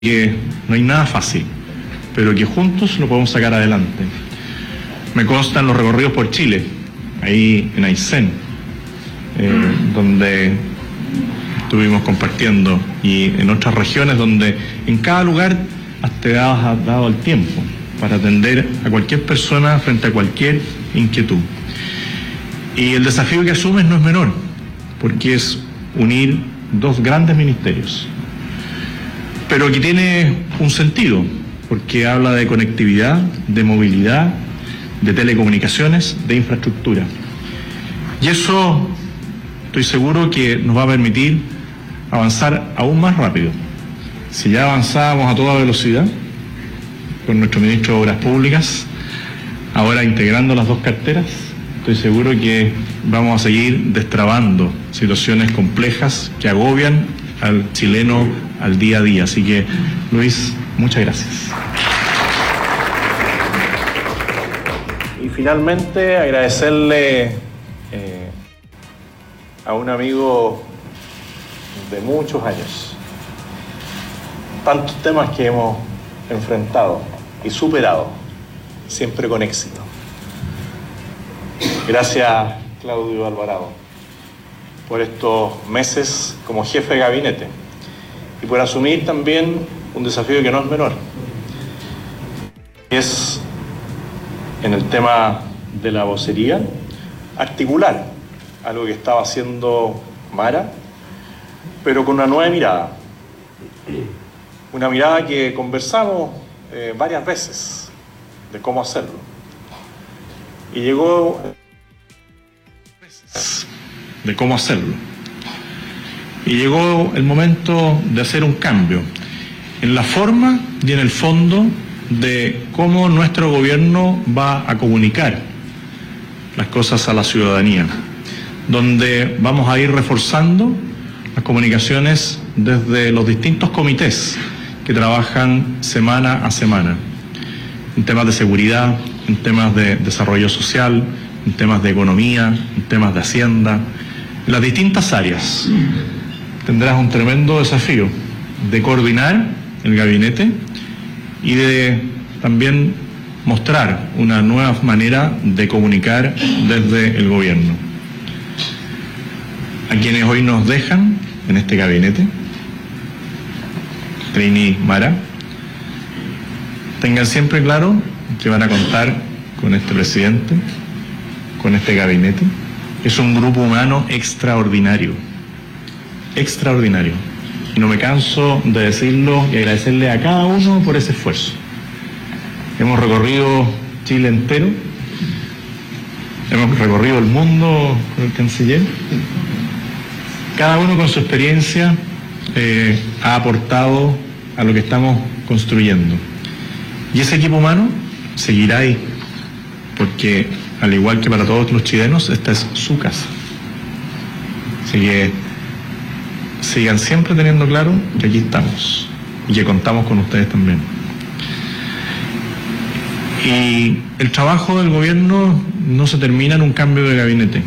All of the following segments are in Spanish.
que no hay nada fácil, pero que juntos lo podemos sacar adelante. Me constan los recorridos por Chile, ahí en Aysén, donde estuvimos compartiendo, y en otras regiones donde en cada lugar te has dado el tiempo para atender a cualquier persona frente a cualquier inquietud. Y el desafío que asumes no es menor, porque es unir dos grandes ministerios, pero que tiene un sentido, porque habla de conectividad, de movilidad, de telecomunicaciones, de infraestructura. Y eso estoy seguro que nos va a permitir avanzar aún más rápido. Si ya avanzábamos a toda velocidad con nuestro ministro de Obras Públicas, ahora integrando las dos carteras, estoy seguro que vamos a seguir destrabando situaciones complejas que agobian al chileno al día a día. Así que, Luis, muchas gracias. Y finalmente agradecerle a un amigo de muchos años, tantos temas que hemos enfrentado y superado, siempre con éxito. Gracias, Claudio Alvarado, por estos meses como jefe de gabinete y por asumir también un desafío que no es menor. Es, en el tema de la vocería, articular algo que estaba haciendo Mara, pero con una nueva mirada. Una mirada que conversamos varias veces de cómo hacerlo. Y llegó de cómo hacerlo. Y llegó el momento de hacer un cambio en la forma y en el fondo de cómo nuestro gobierno va a comunicar las cosas a la ciudadanía, donde vamos a ir reforzando las comunicaciones desde los distintos comités que trabajan semana a semana, en temas de seguridad, en temas de desarrollo social, en temas de economía, en temas de hacienda, en las distintas áreas. Tendrás un tremendo desafío de coordinar el gabinete y de también mostrar una nueva manera de comunicar desde el gobierno. A quienes hoy nos dejan en este gabinete, Trini, Mara, tengan siempre claro que van a contar con este presidente, con este gabinete. Es un grupo humano extraordinario, extraordinario. Y no me canso de decirlo y agradecerle a cada uno por ese esfuerzo. Hemos recorrido Chile entero, hemos recorrido el mundo con el canciller. Cada uno con su experiencia ha aportado a lo que estamos construyendo. Y ese equipo humano seguirá ahí, porque al igual que para todos los chilenos, esta es su casa. Así que sigan siempre teniendo claro que aquí estamos y que contamos con ustedes también. Y el trabajo del gobierno no se termina en un cambio de gabinete.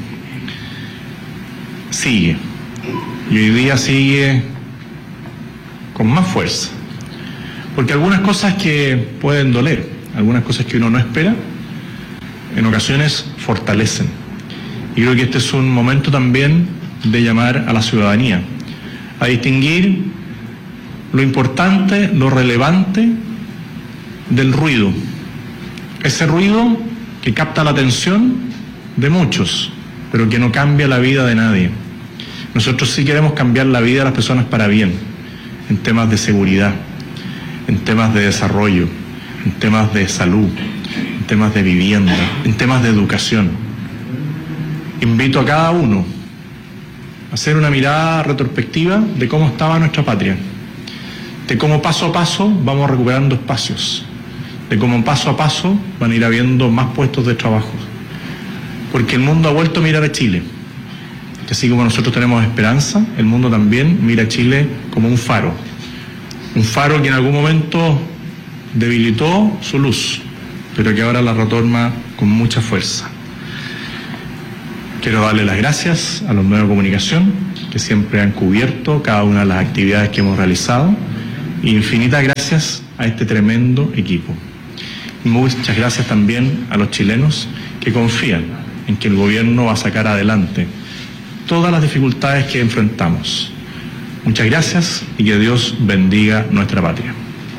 Sigue. Y hoy día sigue con más fuerza. Porque algunas cosas que pueden doler, algunas cosas que uno no espera, en ocasiones fortalecen. Y creo que este es un momento también de llamar a la ciudadanía a distinguir lo importante, lo relevante del ruido. Ese ruido que capta la atención de muchos, pero que no cambia la vida de nadie. Nosotros sí queremos cambiar la vida de las personas para bien, en temas de seguridad, en temas de desarrollo, en temas de salud, en temas de vivienda, en temas de educación. Invito a cada uno a hacer una mirada retrospectiva de cómo estaba nuestra patria, de cómo paso a paso vamos recuperando espacios, de cómo paso a paso van a ir habiendo más puestos de trabajo, porque el mundo ha vuelto a mirar a Chile. Que así como nosotros tenemos esperanza, el mundo también mira a Chile como un faro que en algún momento debilitó su luz, pero que ahora la retoma con mucha fuerza. Quiero darle las gracias a los medios de comunicación que siempre han cubierto cada una de las actividades que hemos realizado Infinitas gracias a este tremendo equipo. Muchas gracias también a los chilenos que confían en que el gobierno va a sacar adelante todas las dificultades que enfrentamos. Muchas gracias y que Dios bendiga nuestra patria.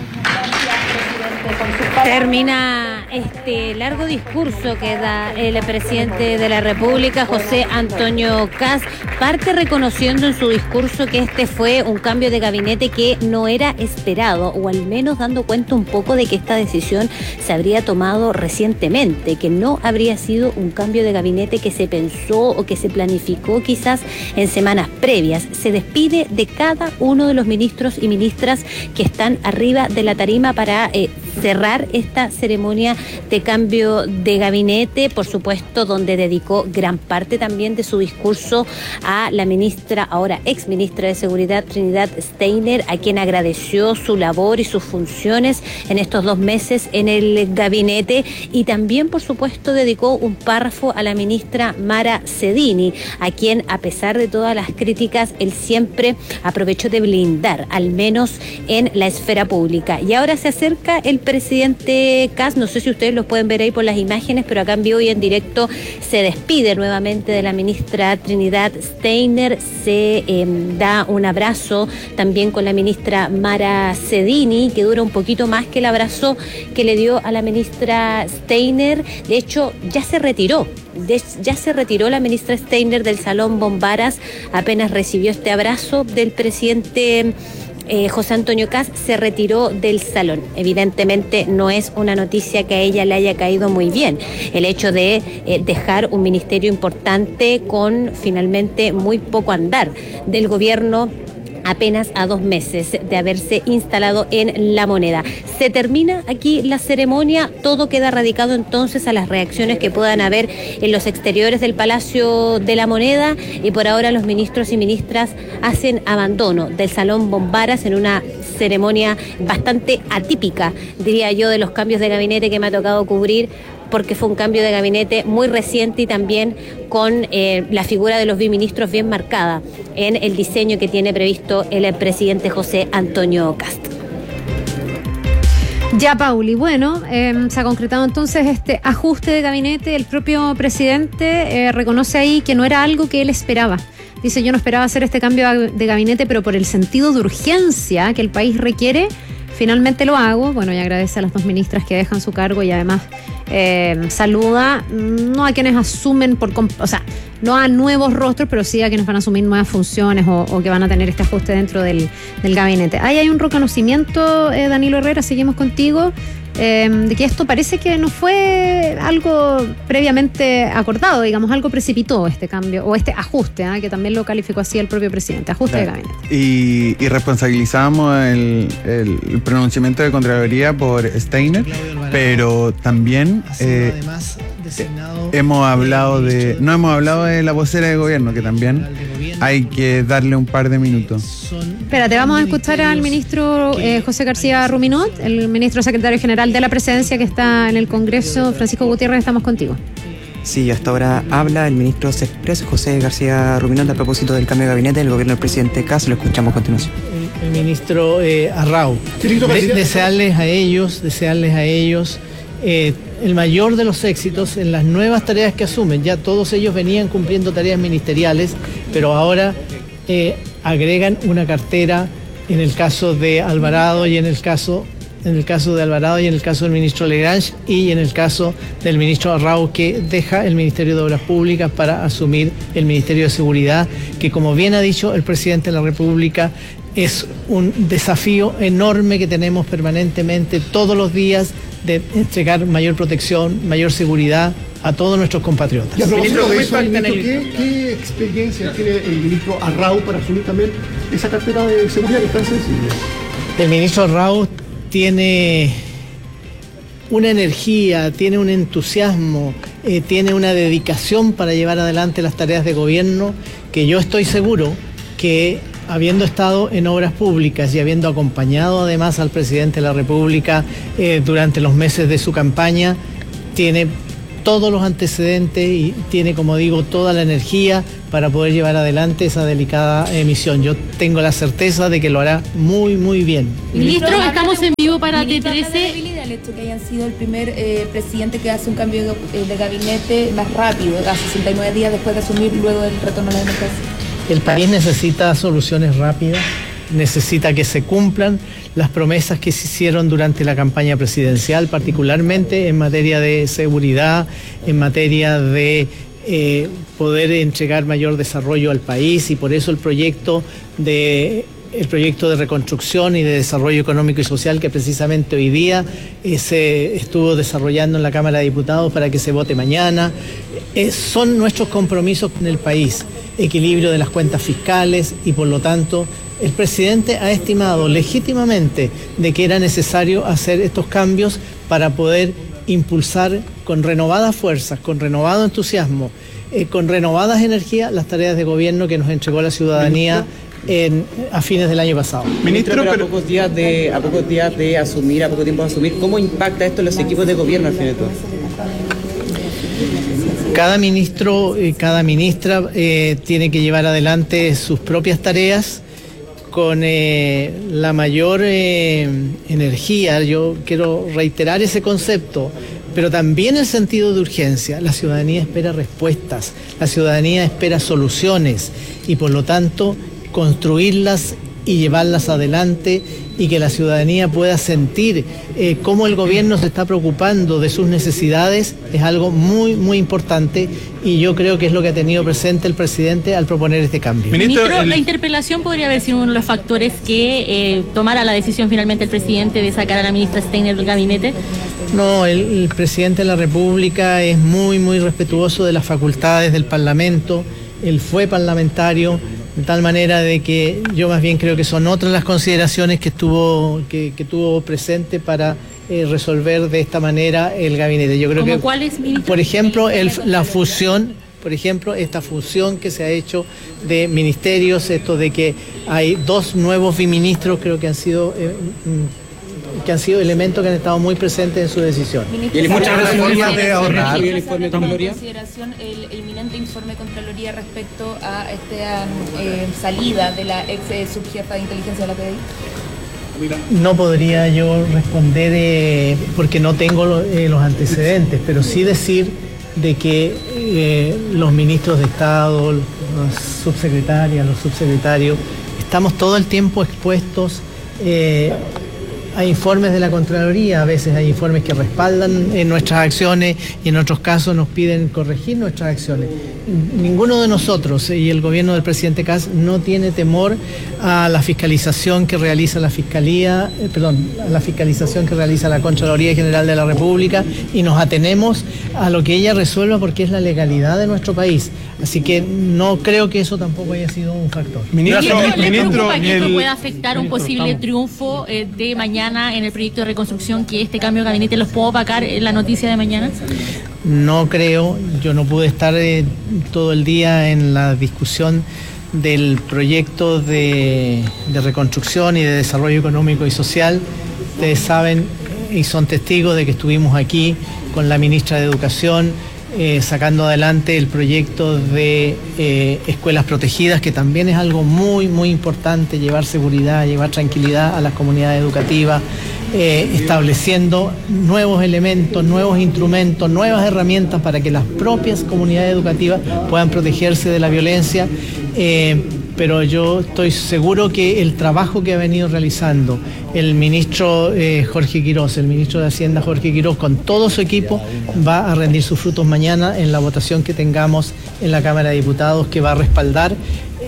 Termina este largo discurso que da el presidente de la República, José Antonio Kast, parte reconociendo en su discurso que este fue un cambio de gabinete que no era esperado, o al menos dando cuenta un poco de que esta decisión se habría tomado recientemente, que no habría sido un cambio de gabinete que se pensó o que se planificó quizás en semanas previas. Se despide de cada uno de los ministros y ministras que están arriba de la tarima para cerrar esta ceremonia de cambio de gabinete, por supuesto, donde dedicó gran parte también de su discurso a la ministra, ahora ex ministra de Seguridad, Trinidad Steiner, a quien agradeció su labor y sus funciones en estos 2 meses en el gabinete, y también, por supuesto, dedicó un párrafo a la ministra Mara Cedini, a quien, a pesar de todas las críticas, él siempre aprovechó de blindar, al menos en la esfera pública. Y ahora se acerca el presidente Kast, no sé si ustedes los pueden ver ahí por las imágenes, pero acá en vivo y en directo se despide nuevamente de la ministra Trinidad Steiner, se da un abrazo también con la ministra Mara Cedini, que dura un poquito más que el abrazo que le dio a la ministra Steiner. De hecho, ya se retiró la ministra Steiner del Salón Bombaras, apenas recibió este abrazo del presidente José Antonio Kast, se retiró del salón. Evidentemente no es una noticia que a ella le haya caído muy bien el hecho de dejar un ministerio importante con finalmente muy poco andar del gobierno, apenas a 2 meses de haberse instalado en La Moneda. Se termina aquí la ceremonia, todo queda radicado entonces a las reacciones que puedan haber en los exteriores del Palacio de La Moneda, y por ahora los ministros y ministras hacen abandono del Salón Bombaras en una ceremonia bastante atípica, diría yo, de los cambios de gabinete que me ha tocado cubrir, porque fue un cambio de gabinete muy reciente y también con la figura de los biministros bien marcada en el diseño que tiene previsto el presidente José Antonio Kast. Ya, Pauli, bueno, se ha concretado entonces este ajuste de gabinete. El propio presidente reconoce ahí que no era algo que él esperaba. Dice: yo no esperaba hacer este cambio de gabinete, pero por el sentido de urgencia que el país requiere, finalmente lo hago. Bueno, y agradece a las 2 ministras que dejan su cargo, y además saluda no a quienes asumen no a nuevos rostros, pero sí a quienes van a asumir nuevas funciones o que van a tener este ajuste dentro del gabinete. Ahí hay un reconocimiento, Danilo Herrera, seguimos contigo, de que esto parece que no fue algo previamente acordado, digamos, algo precipitó este cambio o este ajuste, que también lo calificó así el propio presidente, ajuste de gabinete. Y responsabilizamos el pronunciamiento de Contraloría por Steiner, pero también no hemos hablado de la vocera de gobierno, que también hay que darle un par de minutos. Espérate, vamos a escuchar al ministro José García Ruminot, el ministro secretario general de la Presidencia que está en el Congreso. Francisco Gutiérrez, estamos contigo. Sí, hasta ahora habla el ministro Sexpress, José García Ruminot, a propósito del cambio de gabinete del gobierno del presidente Kast. Lo escuchamos a continuación. El ministro Arrau, desearles a ellos el mayor de los éxitos en las nuevas tareas que asumen. Ya todos ellos venían cumpliendo tareas ministeriales, pero ahora agregan una cartera en el caso de Alvarado y en el caso del ministro Legrange y en el caso del ministro Arrau, que deja el Ministerio de Obras Públicas para asumir el Ministerio de Seguridad, que, como bien ha dicho el presidente de la República, es un desafío enorme que tenemos permanentemente todos los días, de entregar mayor protección, mayor seguridad a todos nuestros compatriotas. Y a propósito de eso, ¿qué experiencia tiene el ministro Arrau para asumir también esa cartera de seguridad que es tan sensible? El ministro Arrau tiene una energía, tiene un entusiasmo, tiene una dedicación para llevar adelante las tareas de gobierno, que yo estoy seguro que, habiendo estado en obras públicas y habiendo acompañado además al presidente de la República durante los meses de su campaña, tiene todos los antecedentes y tiene, como digo, toda la energía para poder llevar adelante esa delicada misión. Yo tengo la certeza de que lo hará muy, muy bien. Ministro, estamos en vivo para T13. El hecho que hayan sido el primer presidente que hace un cambio de gabinete más rápido, a 69 días después de asumir luego del retorno a la democracia. El país necesita soluciones rápidas, necesita que se cumplan las promesas que se hicieron durante la campaña presidencial, particularmente en materia de seguridad, en materia de poder entregar mayor desarrollo al país, y por eso el proyecto de reconstrucción y de desarrollo económico y social que precisamente hoy día se estuvo desarrollando en la Cámara de Diputados para que se vote mañana, son nuestros compromisos con el país, equilibrio de las cuentas fiscales, y por lo tanto el presidente ha estimado legítimamente de que era necesario hacer estos cambios para poder impulsar con renovadas fuerzas, con renovado entusiasmo, con renovadas energías las tareas de gobierno que nos entregó la ciudadanía a fines del año pasado. Ministro, pero a pocos días de asumir, a poco tiempo de asumir, ¿cómo impacta esto en los equipos de gobierno al fin de todo? Cada ministro y cada ministra tiene que llevar adelante sus propias tareas con la mayor energía. Yo quiero reiterar ese concepto, pero también el sentido de urgencia. La ciudadanía espera respuestas, la ciudadanía espera soluciones, y por lo tanto construirlas y llevarlas adelante, y que la ciudadanía pueda sentir cómo el gobierno se está preocupando de sus necesidades, es algo muy, muy importante, y yo creo que es lo que ha tenido presente el presidente al proponer este cambio. Ministro, la interpelación podría haber sido uno de los factores que tomara la decisión finalmente el presidente de sacar a la ministra Steiner del gabinete. No, el presidente de la República es muy, muy respetuoso de las facultades del Parlamento. Él fue parlamentario, de tal manera de que yo más bien creo que son otras las consideraciones que tuvo presente para resolver de esta manera el gabinete. Yo creo que, ¿cuáles, ministro? Por ejemplo, esta fusión que se ha hecho de ministerios, esto de que hay 2 nuevos biministros, creo que han sido elementos que han estado muy presentes en su decisión. Y muchas gracias de ahorrar. ¿Toma en consideración el inminente informe de Contraloría respecto a esta salida de la ex subjefa de inteligencia de la PDI? No podría yo responder porque no tengo los antecedentes, pero sí decir de que los ministros de Estado, las subsecretarias, los subsecretarios, estamos todo el tiempo expuestos hay informes de la Contraloría, a veces hay informes que respaldan nuestras acciones y en otros casos nos piden corregir nuestras acciones. Ninguno de nosotros y el gobierno del presidente Kast no tiene temor a la fiscalización que realiza la Fiscalía, a la fiscalización que realiza la Contraloría General de la República, y nos atenemos a lo que ella resuelva porque es la legalidad de nuestro país. Así que no creo que eso tampoco haya sido un factor. Ministro, ¿le preocupa que esto pueda afectar un posible triunfo de mañana en el proyecto de reconstrucción, que este cambio de gabinete los pueda opacar en la noticia de mañana? No creo, yo no pude estar todo el día en la discusión del proyecto de reconstrucción y de desarrollo económico y social. Ustedes saben y son testigos de que estuvimos aquí con la ministra de Educación sacando adelante el proyecto de escuelas protegidas, que también es algo muy, muy importante, llevar seguridad, llevar tranquilidad a las comunidades educativas, estableciendo nuevos elementos, nuevos instrumentos, nuevas herramientas para que las propias comunidades educativas puedan protegerse de la violencia. Pero yo estoy seguro que el trabajo que ha venido realizando el ministro Jorge Quirós, el ministro de Hacienda Jorge Quirós, con todo su equipo, va a rendir sus frutos mañana en la votación que tengamos en la Cámara de Diputados, que va a respaldar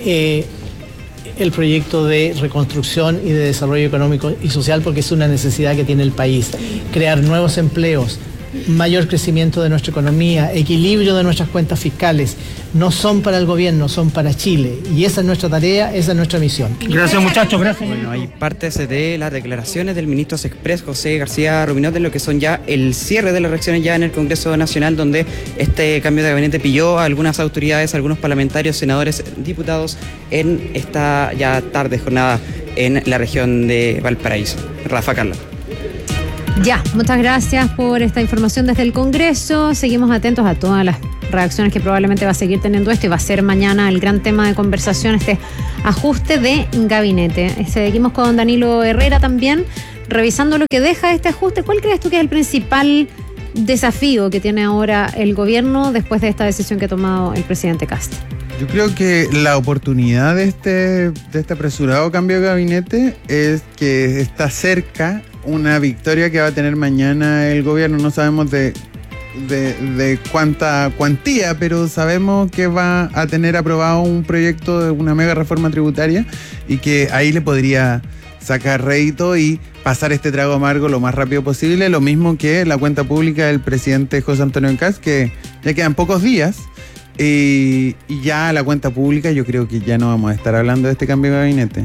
el proyecto de reconstrucción y de desarrollo económico y social, porque es una necesidad que tiene el país. Crear nuevos empleos, mayor crecimiento de nuestra economía, equilibrio de nuestras cuentas fiscales, no son para el gobierno, son para Chile. Y esa es nuestra tarea, esa es nuestra misión. Gracias, muchachos, gracias. Bueno, hay partes de las declaraciones del ministro Sexpress, José García Ruminot, de lo que son ya el cierre de las reacciones ya en el Congreso Nacional, donde este cambio de gabinete pilló a algunas autoridades, a algunos parlamentarios, senadores, diputados en esta ya tarde jornada en la región de Valparaíso. Rafa, Carla. Ya, muchas gracias por esta información desde el Congreso. Seguimos atentos a todas las reacciones que probablemente va a seguir teniendo esto y va a ser mañana el gran tema de conversación, este ajuste de gabinete. Seguimos con Danilo Herrera también, revisando lo que deja este ajuste. ¿Cuál crees tú que es el principal desafío que tiene ahora el gobierno después de esta decisión que ha tomado el presidente Kast? Yo creo que la oportunidad de este apresurado cambio de gabinete es que está cerca una victoria que va a tener mañana el gobierno. No sabemos de cuánta cuantía, pero sabemos que va a tener aprobado un proyecto de una mega reforma tributaria y que ahí le podría sacar rédito y pasar este trago amargo lo más rápido posible, lo mismo que la cuenta pública del presidente José Antonio Kast, que ya quedan pocos días. Y ya la cuenta pública, yo creo que ya no vamos a estar hablando de este cambio de gabinete.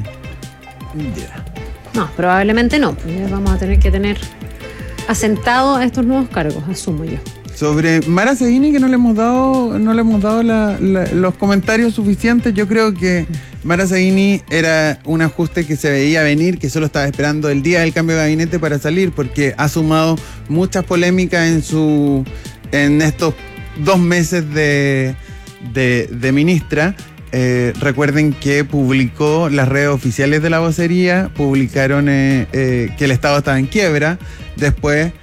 No, probablemente no. Vamos a tener que tener asentado a estos nuevos cargos, asumo yo. Sobre Mara Seguini, que no le hemos dado los comentarios suficientes. Yo creo que Mara Seguini era un ajuste que se veía venir, que solo estaba esperando el día del cambio de gabinete para salir, porque ha sumado muchas polémicas en estos 2 meses de ministra. Recuerden que publicó las redes oficiales de la vocería, publicaron que el Estado estaba en quiebra. Después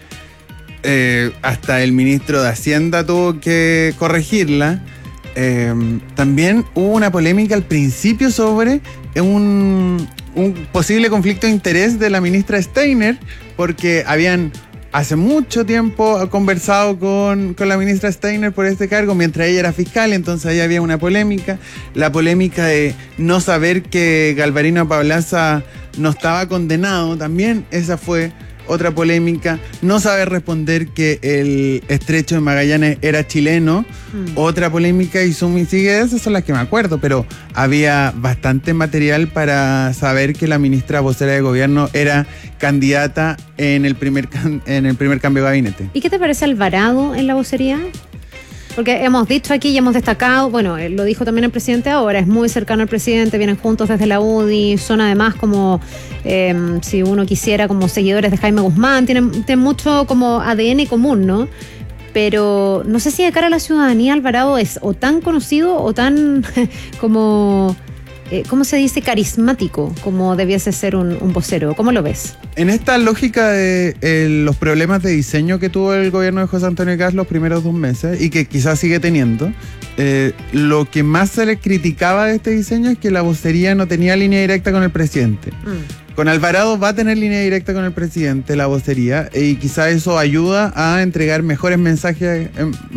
hasta el ministro de Hacienda tuvo que corregirla. También hubo una polémica al principio sobre un posible conflicto de interés de la ministra Steiner, porque habían hace mucho tiempo conversado con la ministra Steiner por este cargo mientras ella era fiscal, entonces ahí había una polémica. La polémica de no saber que Galvarino Paulaza no estaba condenado, también esa fue otra polémica. No saber responder que el estrecho de Magallanes era chileno, otra polémica, y sigue, esas son las que me acuerdo, pero había bastante material para saber que la ministra vocera de gobierno era candidata en el primer cambio de gabinete. ¿Y qué te parece Alvarado en la vocería? Porque hemos dicho aquí y hemos destacado, bueno, lo dijo también el presidente ahora, es muy cercano al presidente, vienen juntos desde la UDI, son además como, si uno quisiera, como seguidores de Jaime Guzmán, tienen mucho como ADN común, ¿no? Pero no sé si de cara a la ciudadanía Alvarado es o tan conocido o tan como, ¿cómo se dice? Carismático, como debiese ser un vocero. ¿Cómo lo ves? En esta lógica de los problemas de diseño que tuvo el gobierno de José Antonio Kast los primeros 2 meses y que quizás sigue teniendo, lo que más se le criticaba de este diseño es que la vocería no tenía línea directa con el presidente. Con Alvarado va a tener línea directa con el presidente, la vocería, y quizás eso ayuda a entregar mejores mensajes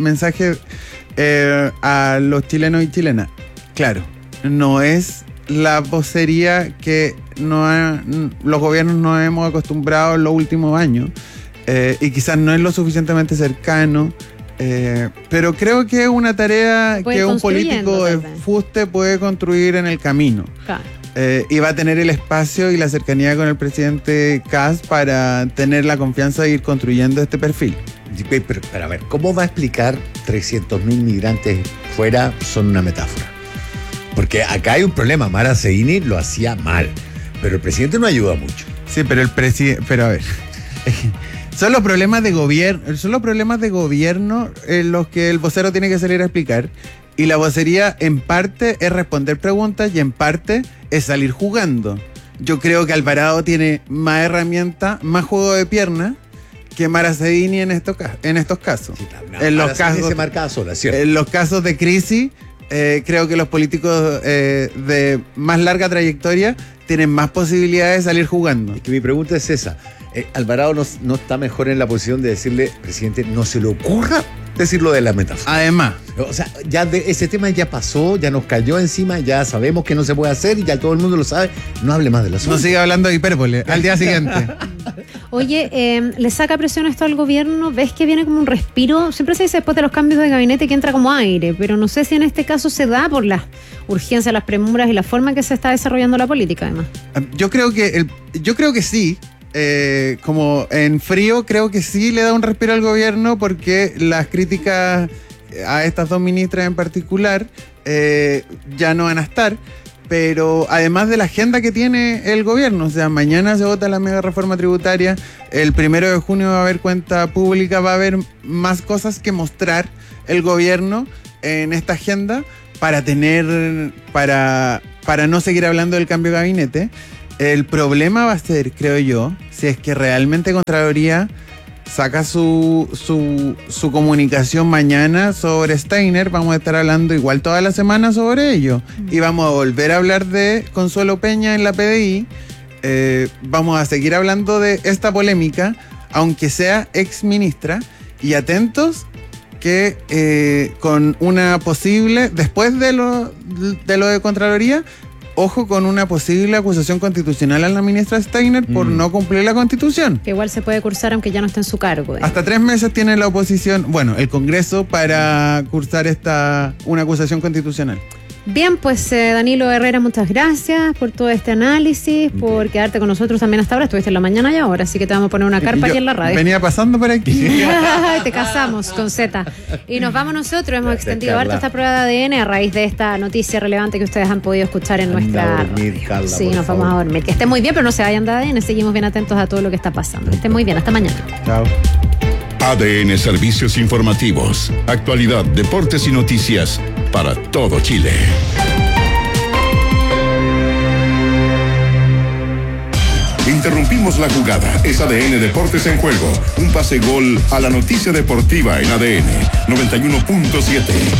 a los chilenos y chilenas. Claro, no es la vocería que los gobiernos nos hemos acostumbrado en los últimos años, y quizás no es lo suficientemente cercano, pero creo que es una tarea que un político de fuste puede construir en el camino. Claro. Y va a tener el espacio y la cercanía con el presidente Kast para tener la confianza de ir construyendo este perfil. Pero a ver, ¿cómo va a explicar 300.000 migrantes fuera son una metáfora? Porque acá hay un problema. Mara Seguini lo hacía mal, pero el presidente no ayuda mucho. Sí, pero pero a ver, son los problemas de gobierno los que el vocero tiene que salir a explicar, y la vocería en parte es responder preguntas y en parte es salir jugando. Yo creo que Alvarado tiene más herramientas, más juego de pierna que Mara Seguini en estos casos. Sí, en los casos se marcaba sola, ¿cierto? En los casos de crisis, creo que los políticos de más larga trayectoria tienen más posibilidades de salir jugando. Es que mi pregunta es esa. Alvarado no está mejor en la posición de decirle, presidente, no se le ocurra decirlo de la metáfora. Además. O sea, ya ese tema ya pasó, ya nos cayó encima, ya sabemos que no se puede hacer y ya todo el mundo lo sabe. No hable más del asunto. No siga hablando de hipérbole al día siguiente. Oye, ¿le saca presión esto al gobierno? ¿Ves que viene como un respiro? Siempre se dice después de los cambios de gabinete que entra como aire, pero no sé si en este caso se da por las urgencias, las premuras y la forma en que se está desarrollando la política, además. Yo creo que sí. Como en frío, creo que sí le da un respiro al gobierno, porque las críticas a estas 2 ministras en particular ya no van a estar. pero además de la agenda que tiene el gobierno, o sea, mañana se vota la mega reforma tributaria, el 1 de junio va a haber cuenta pública, va a haber más cosas que mostrar el gobierno en esta agenda para no seguir hablando del cambio de gabinete. El problema va a ser, creo yo, si es que realmente Contraloría saca su comunicación mañana sobre Steiner. Vamos a estar hablando igual toda la semana sobre ello. Y vamos a volver a hablar de Consuelo Peña en la PDI. Vamos a seguir hablando de esta polémica, aunque sea ex ministra. Y atentos que con una posible, después de lo de Contraloría, ojo con una posible acusación constitucional a la ministra Steiner por no cumplir la Constitución. Que igual se puede cursar aunque ya no esté en su cargo. Hasta 3 meses tiene la oposición, el Congreso, para cursar una acusación constitucional. Bien, pues Danilo Herrera, muchas gracias por todo este análisis, por quedarte con nosotros también hasta ahora. Estuviste en la mañana y ahora, así que te vamos a poner una carpa aquí en la radio. Venía pasando por aquí. Te casamos con Z. Y nos vamos nosotros, hemos extendido harto esta prueba de ADN a raíz de esta noticia relevante que ustedes han podido escuchar en nuestra... Carla, sí, nos vamos a dormir. Que estén muy bien, pero no se vayan de ADN, seguimos bien atentos a todo lo que está pasando. Que estén muy bien, hasta mañana. Chao. ADN Servicios Informativos. Actualidad, deportes y noticias para todo Chile. Interrumpimos la jugada. Es ADN Deportes en juego. Un pase gol a la noticia deportiva en ADN 91.7.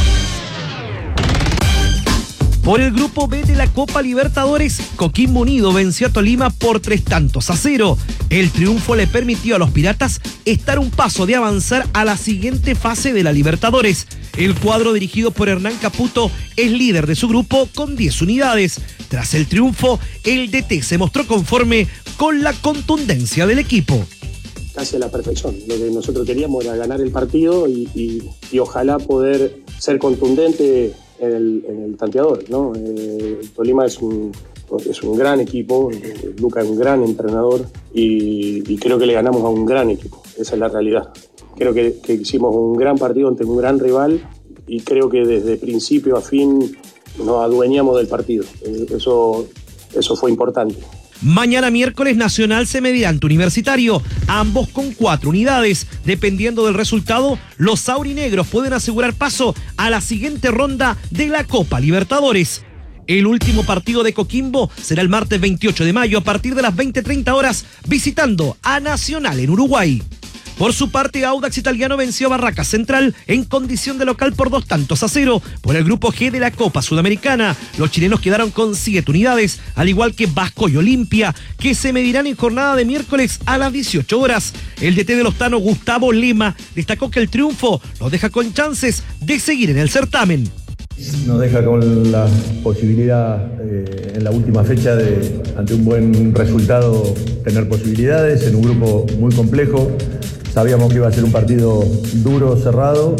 Por el grupo B de la Copa Libertadores, Coquimbo Unido venció a Tolima por 3-0. El triunfo le permitió a los Piratas estar un paso de avanzar a la siguiente fase de la Libertadores. El cuadro dirigido por Hernán Caputo es líder de su grupo con 10 unidades. Tras el triunfo, el DT se mostró conforme con la contundencia del equipo. Casi a la perfección. Lo que nosotros queríamos era ganar el partido y ojalá poder ser contundente en el tanteador, ¿no? Tolima es un gran equipo, Luca es un gran entrenador y creo que le ganamos a un gran equipo, esa es la realidad. Creo que hicimos un gran partido ante un gran rival y creo que desde principio a fin nos adueñamos del partido, eso fue importante. Mañana miércoles Nacional se medirá ante Universitario, ambos con 4 unidades. Dependiendo del resultado, los aurinegros pueden asegurar paso a la siguiente ronda de la Copa Libertadores. El último partido de Coquimbo será el martes 28 de mayo a partir de las 20:30 horas, visitando a Nacional en Uruguay. Por su parte, Audax Italiano venció a Barracas Central en condición de local por 2-0 por el grupo G de la Copa Sudamericana. Los chilenos quedaron con 7 unidades, al igual que Vasco y Olimpia, que se medirán en jornada de miércoles a las 18 horas. El DT de los Tanos, Gustavo Lema, destacó que el triunfo los deja con chances de seguir en el certamen. Nos deja con la posibilidad en la última fecha de, ante un buen resultado, tener posibilidades en un grupo muy complejo. Sabíamos que iba a ser un partido duro, cerrado.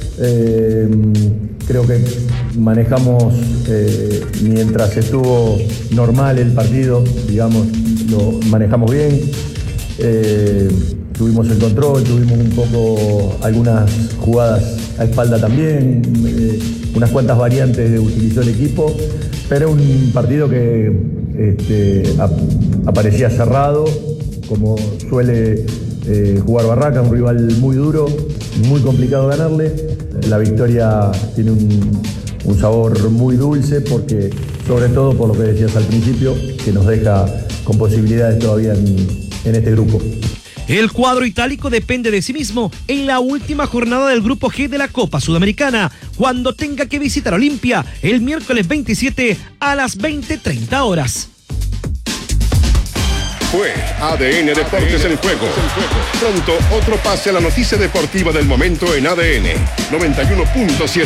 Creo que manejamos, mientras estuvo normal el partido, digamos, lo manejamos bien. Tuvimos el control, tuvimos un poco algunas jugadas a espalda también, unas cuantas variantes utilizó el equipo, pero un partido que aparecía cerrado, como suele jugar Barracas, un rival muy duro, muy complicado ganarle. La victoria tiene un sabor muy dulce, porque sobre todo por lo que decías al principio, que nos deja con posibilidades todavía en este grupo. El cuadro itálico depende de sí mismo en la última jornada del grupo G de la Copa Sudamericana, cuando tenga que visitar Olimpia el miércoles 27 a las 20:30 horas. Fue ADN Deportes en juego. Pronto otro pase a la noticia deportiva del momento en ADN 91.7.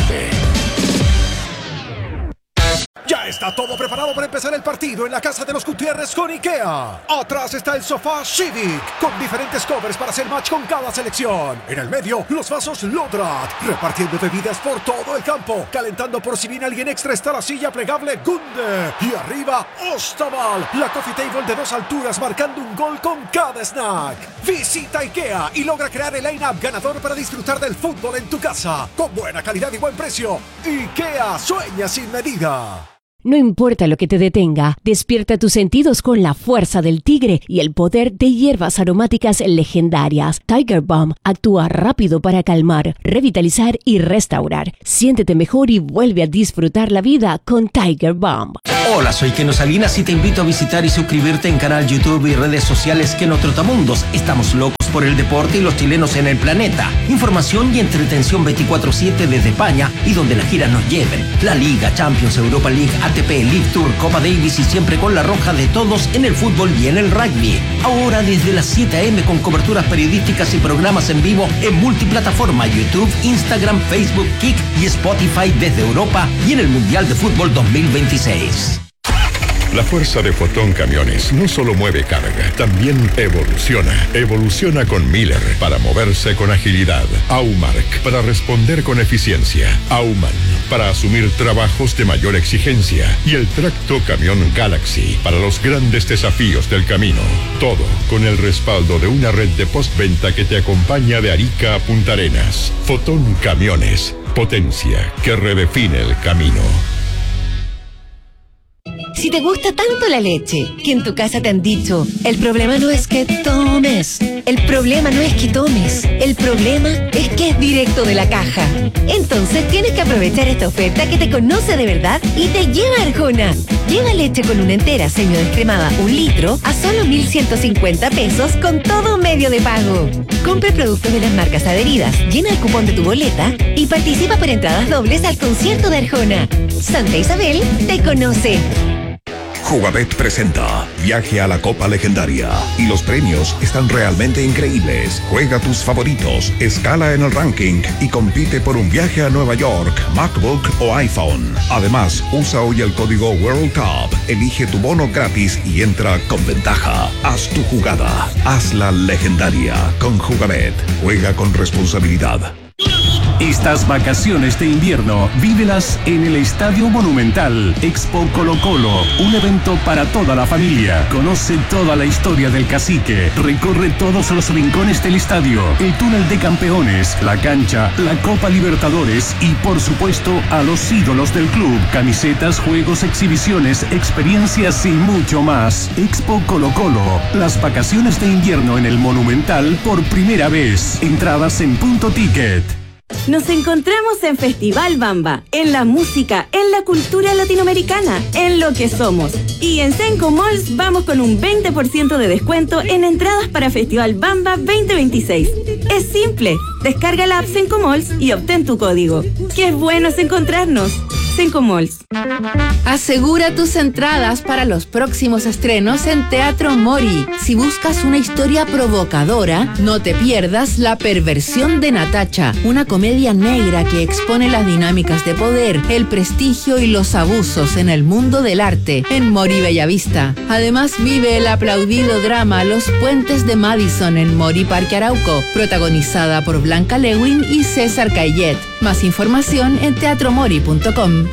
Ya está todo preparado para empezar el partido en la casa de los Gutiérrez con IKEA. Atrás está el sofá Civic, con diferentes covers para hacer match con cada selección. En el medio, los vasos Lodrat, repartiendo bebidas por todo el campo. Calentando por si viene alguien extra está la silla plegable Gunde. Y arriba, Ostaval, la coffee table de 2 alturas, marcando un gol con cada snack. Visita IKEA y logra crear el line-up ganador para disfrutar del fútbol en tu casa. Con buena calidad y buen precio. IKEA, sueña sin medida. No importa lo que te detenga, despierta tus sentidos con la fuerza del tigre y el poder de hierbas aromáticas legendarias. Tiger Balm actúa rápido para calmar, revitalizar y restaurar. Siéntete mejor y vuelve a disfrutar la vida con Tiger Balm. Hola, soy Keno Salinas y te invito a visitar y suscribirte en canal YouTube y redes sociales Keno Trotamundos. Estamos locos por el deporte y los chilenos en el planeta. Información y entretención 24/7 desde España y donde las giras nos lleven. La Liga, Champions, Europa League, ATP, League Tour, Copa Davis y siempre con la roja de todos en el fútbol y en el rugby. Ahora desde las 7 a.m. con coberturas periodísticas y programas en vivo en multiplataforma YouTube, Instagram, Facebook, Kik y Spotify desde Europa y en el Mundial de Fútbol 2026. La fuerza de Fotón Camiones no solo mueve carga, también evoluciona. Evoluciona con Miller para moverse con agilidad. Aumark para responder con eficiencia. Auman para asumir trabajos de mayor exigencia. Y el tracto camión Galaxy para los grandes desafíos del camino. Todo con el respaldo de una red de postventa que te acompaña de Arica a Punta Arenas. Fotón Camiones. Potencia que redefine el camino. Si te gusta tanto la leche, que en tu casa te han dicho, el problema no es que tomes, el problema no es que tomes, el problema es que es directo de la caja. Entonces tienes que aprovechar esta oferta que te conoce de verdad y te lleva a Arjona. Lleva leche con una entera semidescremada 1 litro a solo 1.150 pesos con todo medio de pago. Compre productos de las marcas adheridas, llena el cupón de tu boleta y participa por entradas dobles al concierto de Arjona. Santa Isabel te conoce. Jugabet presenta Viaje a la Copa Legendaria y los premios están realmente increíbles. Juega tus favoritos, escala en el ranking y compite por un viaje a Nueva York, MacBook o iPhone. Además, usa hoy el código World Cup, elige tu bono gratis y entra con ventaja. Haz tu jugada, hazla legendaria con Jugabet. Juega con responsabilidad. Estas vacaciones de invierno, vívelas en el Estadio Monumental. Expo Colo Colo, un evento para toda la familia. Conoce toda la historia del cacique. Recorre todos los rincones del estadio, el túnel de campeones, la cancha, la Copa Libertadores y, por supuesto, a los ídolos del club. Camisetas, juegos, exhibiciones, experiencias y mucho más. Expo Colo Colo, las vacaciones de invierno en el Monumental por primera vez. Entradas en Punto Ticket. Nos encontramos en Festival Bamba, en la música, en la cultura latinoamericana, en lo que somos. Y en Senco Malls vamos con un 20% de descuento en entradas para Festival Bamba 2026. Es simple, descarga la app Senco Malls y obtén tu código. ¡Qué bueno es encontrarnos! Senco Malls. Asegura tus entradas para los próximos estrenos en Teatro Mori. Si buscas una historia provocadora, no te pierdas La Perversión de Natacha, una comedia negra que expone las dinámicas de poder, el prestigio y los abusos en el mundo del arte en Mori Bellavista. Además, vive el aplaudido drama Los Puentes de Madison en Mori Parque Arauco, protagonizada por Blanca Lewin y César Caillet. Más información en teatromori.com.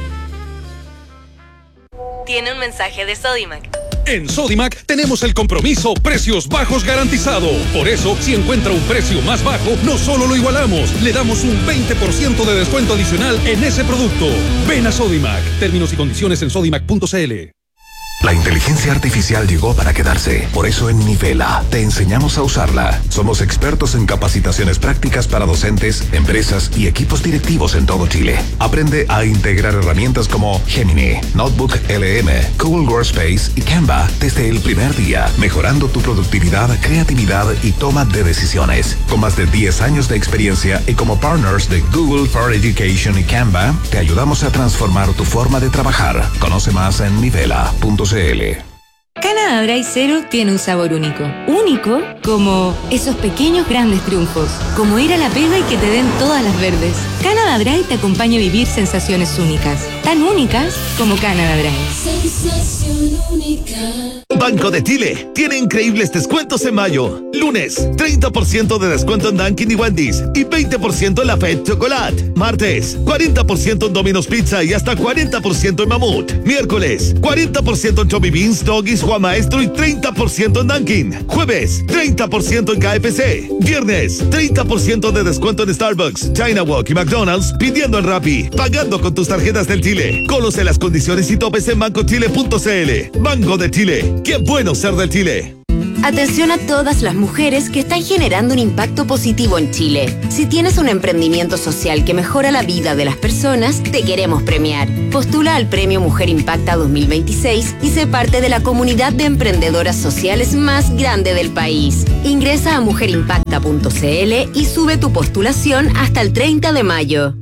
Tiene un mensaje de Sodimac. En Sodimac tenemos el compromiso precios bajos garantizado. Por eso, si encuentra un precio más bajo, no solo lo igualamos, le damos un 20% de descuento adicional en ese producto. Ven a Sodimac. Términos y condiciones en sodimac.cl. La inteligencia artificial llegó para quedarse. Por eso en Nivela te enseñamos a usarla. Somos expertos en capacitaciones prácticas para docentes, empresas y equipos directivos en todo Chile. Aprende a integrar herramientas como Gemini, Notebook LM, Google Workspace y Canva desde el primer día, mejorando tu productividad, creatividad y toma de decisiones. Con más de 10 años de experiencia y como partners de Google for Education y Canva, te ayudamos a transformar tu forma de trabajar. Conoce más en nivela.cl. Canada Dry Zero tiene un sabor único. Único como esos pequeños grandes triunfos. Como ir a la pega y que te den todas las verdes. Canada Dry te acompaña a vivir sensaciones únicas. Tan únicas como Canada Dry. Sensación única. Banco de Chile tiene increíbles descuentos en mayo. Lunes, 30% de descuento en Dunkin' y Wendy's y 20% en la Fed Chocolate. Martes, 40% en Domino's Pizza y hasta 40% en Mamut. Miércoles, 40% en Chubby Beans, Doggies, Juan Maestro y 30% en Dunkin'. Jueves, 30% en KFC. Viernes, 30% de descuento en Starbucks, China Walk y McDonald's pidiendo en Rappi, pagando con tus tarjetas del Chile. Conoce las condiciones y topes en bancochile.cl. Banco de Chile. ¡Qué bueno ser del Chile! Atención a todas las mujeres que están generando un impacto positivo en Chile. Si tienes un emprendimiento social que mejora la vida de las personas, te queremos premiar. Postula al Premio Mujer Impacta 2026 y sé parte de la comunidad de emprendedoras sociales más grande del país. Ingresa a mujerimpacta.cl y sube tu postulación hasta el 30 de mayo.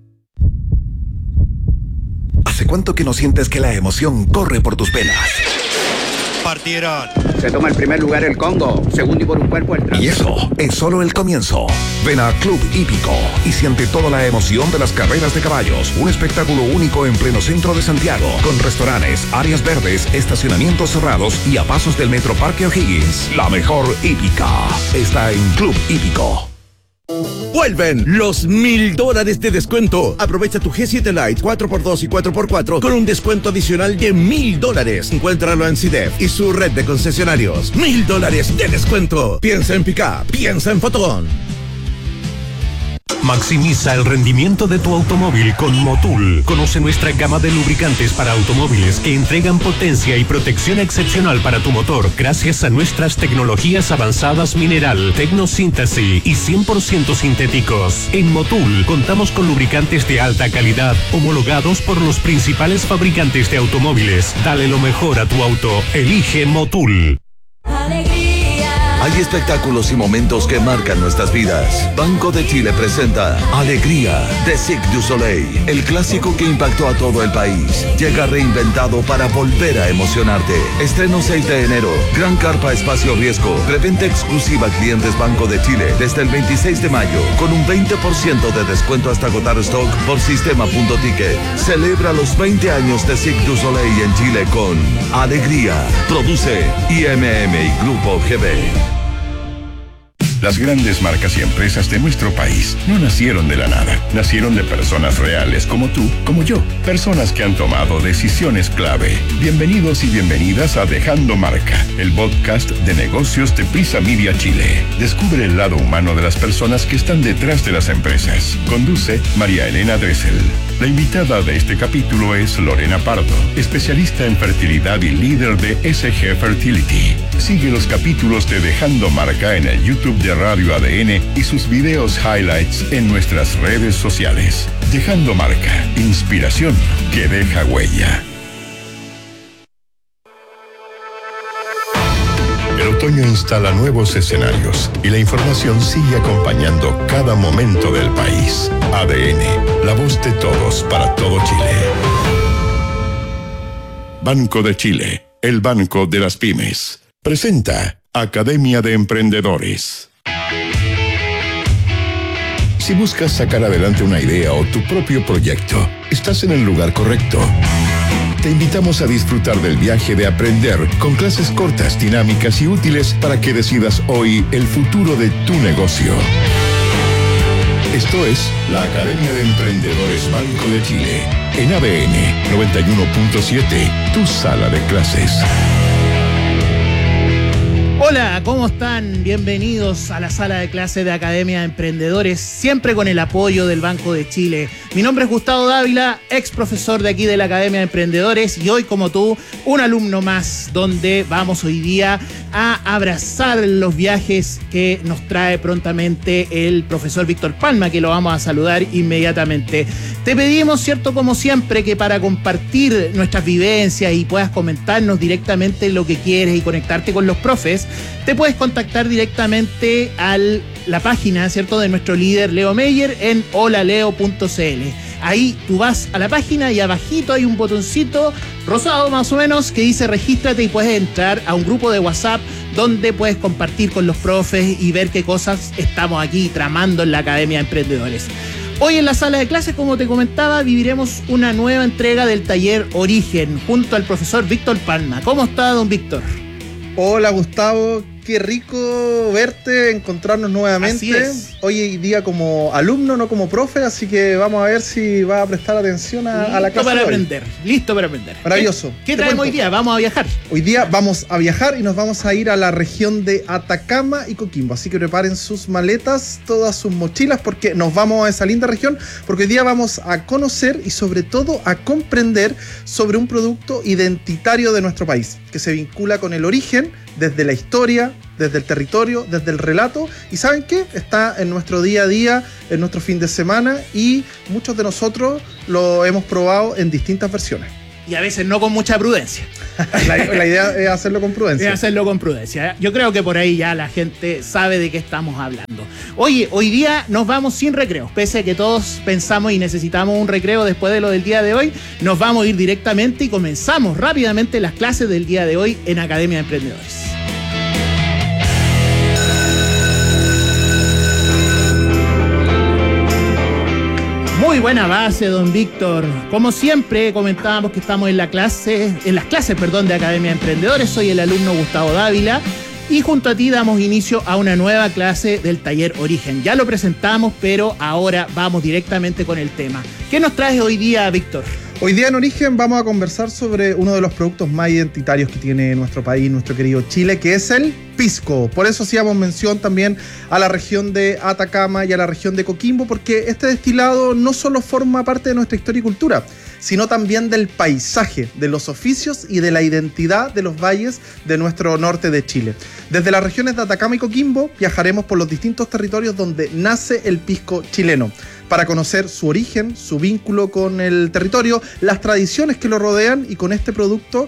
¿Hace cuánto que no sientes que la emoción corre por tus venas? Partieron. Se toma el primer lugar el Congo, segundo y por un cuerpo el Trump. Y eso es solo el comienzo. Ven a Club Hípico y siente toda la emoción de las carreras de caballos. Un espectáculo único en pleno centro de Santiago, con restaurantes, áreas verdes, estacionamientos cerrados y a pasos del Metro Parque O'Higgins. La mejor hípica está en Club Hípico. Vuelven los $1,000 de descuento. Aprovecha tu G7 Lite 4x2 y 4x4 con un descuento adicional de $1,000. Encuéntralo en CIDEF y su red de concesionarios. $1,000 de descuento. Piensa en Pickup, piensa en Fotón. Maximiza el rendimiento de tu automóvil con Motul. Conoce nuestra gama de lubricantes para automóviles que entregan potencia y protección excepcional para tu motor gracias a nuestras tecnologías avanzadas mineral, tecnosíntesis y 100% sintéticos. En Motul contamos con lubricantes de alta calidad homologados por los principales fabricantes de automóviles. Dale lo mejor a tu auto. Elige Motul. Hay espectáculos y momentos que marcan nuestras vidas. Banco de Chile presenta Alegría de Cirque du Soleil, el clásico que impactó a todo el país. Llega reinventado para volver a emocionarte. Estreno 6 de enero. Gran carpa espacio riesgo. Preventa exclusiva a clientes Banco de Chile desde el 26 de mayo con un 20% de descuento hasta agotar stock por sistema.ticket. Celebra los 20 años de Cirque du Soleil en Chile con Alegría. Produce IMM y Grupo GB. Las grandes marcas y empresas de nuestro país no nacieron de la nada. Nacieron de personas reales como tú, como yo. Personas que han tomado decisiones clave. Bienvenidos y bienvenidas a Dejando Marca, el podcast de negocios de Prisa Media Chile. Descubre el lado humano de las personas que están detrás de las empresas. Conduce María Elena Dressel. La invitada de este capítulo es Lorena Pardo, especialista en fertilidad y líder de SG Fertility. Sigue los capítulos de Dejando Marca en el YouTube de Radio ADN y sus videos highlights en nuestras redes sociales. Dejando Marca, inspiración que deja huella. El otoño instala nuevos escenarios y la información sigue acompañando cada momento del país. ADN, la voz de todos para todo Chile. Banco de Chile, el banco de las pymes. Presenta Academia de Emprendedores. Si buscas sacar adelante una idea o tu propio proyecto, estás en el lugar correcto. Te invitamos a disfrutar del viaje de aprender con clases cortas, dinámicas y útiles para que decidas hoy el futuro de tu negocio. Esto es la Academia de Emprendedores Banco de Chile, en ADN 91.7, tu sala de clases. Hola, ¿cómo están? Bienvenidos a la sala de clases de Academia de Emprendedores, siempre con el apoyo del Banco de Chile. Mi nombre es Gustavo Dávila, ex profesor de aquí de la Academia de Emprendedores, y hoy, como tú, un alumno más, donde vamos hoy día a abrazar los viajes que nos trae prontamente el profesor Víctor Palma, que lo vamos a saludar inmediatamente. Te pedimos, cierto, como siempre, que para compartir nuestras vivencias y puedas comentarnos directamente lo que quieres y conectarte con los profes, te puedes contactar directamente a la página, ¿cierto?, de nuestro líder Leo Meyer en holaleo.cl. Ahí tú vas a la página y abajito hay un botoncito rosado más o menos que dice regístrate, y puedes entrar a un grupo de WhatsApp donde puedes compartir con los profes y ver qué cosas estamos aquí tramando en la Academia de Emprendedores. Hoy en la sala de clases, como te comentaba, viviremos una nueva entrega del taller Origen junto al profesor Víctor Palma. ¿Cómo está, don Víctor? Hola Gustavo, qué rico verte, encontrarnos nuevamente. Así es. Hoy día como alumno, no como profe, así que vamos a ver si vas a prestar atención a la clase. Listo para aprender. Maravilloso. ¿Qué traemos hoy día? Vamos a viajar. Hoy día vamos a viajar y nos vamos a ir a la región de Atacama y Coquimbo. Así que preparen sus maletas, todas sus mochilas, porque nos vamos a esa linda región, porque hoy día vamos a conocer y sobre todo a comprender sobre un producto identitario de nuestro país, que se vincula con el origen, desde la historia, desde el territorio, desde el relato, y ¿saben qué? Está en nuestro día a día, en nuestro fin de semana, y muchos de nosotros lo hemos probado en distintas versiones. Y a veces no con mucha prudencia. La idea es hacerlo con prudencia. Yo creo que por ahí ya la gente sabe de qué estamos hablando. Oye, hoy día nos vamos sin recreo. Pese a que todos pensamos y necesitamos un recreo después de lo del día de hoy, nos vamos a ir directamente y comenzamos rápidamente las clases del día de hoy en Academia de Emprendedores. Muy buena base, don Víctor. Como siempre, comentábamos que estamos en las clases de Academia de Emprendedores. Soy el alumno Gustavo Dávila y junto a ti damos inicio a una nueva clase del taller Origen. Ya lo presentamos, pero ahora vamos directamente con el tema. ¿Qué nos traes hoy día, Víctor? Hoy día en Origen vamos a conversar sobre uno de los productos más identitarios que tiene nuestro país, nuestro querido Chile, que es el pisco. Por eso hacíamos mención también a la región de Atacama y a la región de Coquimbo, porque este destilado no solo forma parte de nuestra historia y cultura, sino también del paisaje, de los oficios y de la identidad de los valles de nuestro norte de Chile. Desde las regiones de Atacama y Coquimbo viajaremos por los distintos territorios donde nace el pisco chileno, para conocer su origen, su vínculo con el territorio, las tradiciones que lo rodean y cómo este producto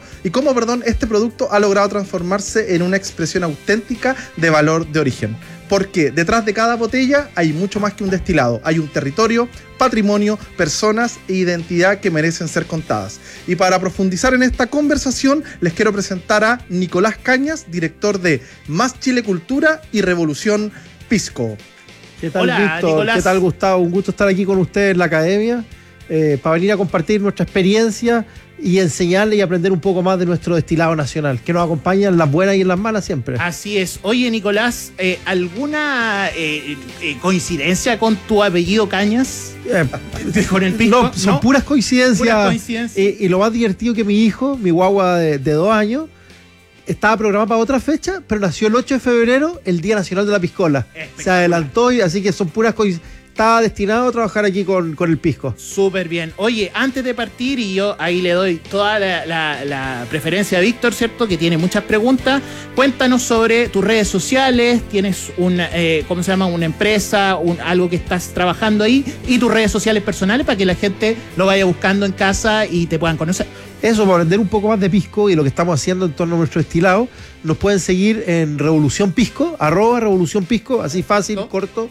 ha logrado transformarse en una expresión auténtica de valor de origen. Porque detrás de cada botella hay mucho más que un destilado. Hay un territorio, patrimonio, personas e identidad que merecen ser contadas. Y para profundizar en esta conversación, les quiero presentar a Nicolás Cañas, director de Más Chile Cultura y Revolución Pisco. ¿Qué tal, Hola, Víctor? Nicolás. ¿Qué tal, Gustavo? Un gusto estar aquí con ustedes en la academia para venir a compartir nuestra experiencia y enseñarle y aprender un poco más de nuestro destilado nacional, que nos acompaña en las buenas y en las malas siempre. Así es. Oye, Nicolás, ¿alguna coincidencia con tu apellido Cañas? ¿Con el pisco? No, son puras coincidencias. Y lo más divertido que mi hijo, mi guagua de 2 años, estaba programado para otra fecha, pero nació el 8 de febrero, el Día Nacional de la Piscola. Se adelantó, y así que son puras coincidencias. Estaba destinado a trabajar aquí con el pisco. Súper bien. Oye, antes de partir, y yo ahí le doy toda la preferencia a Víctor, ¿cierto? Que tiene muchas preguntas. Cuéntanos sobre tus redes sociales. Tienes una empresa, algo que estás trabajando ahí, y tus redes sociales personales para que la gente lo vaya buscando en casa y te puedan conocer. Eso, para aprender un poco más de pisco y lo que estamos haciendo en torno a nuestro destilado, nos pueden seguir en Revolución Pisco, @Revolución Pisco, así fácil, corto.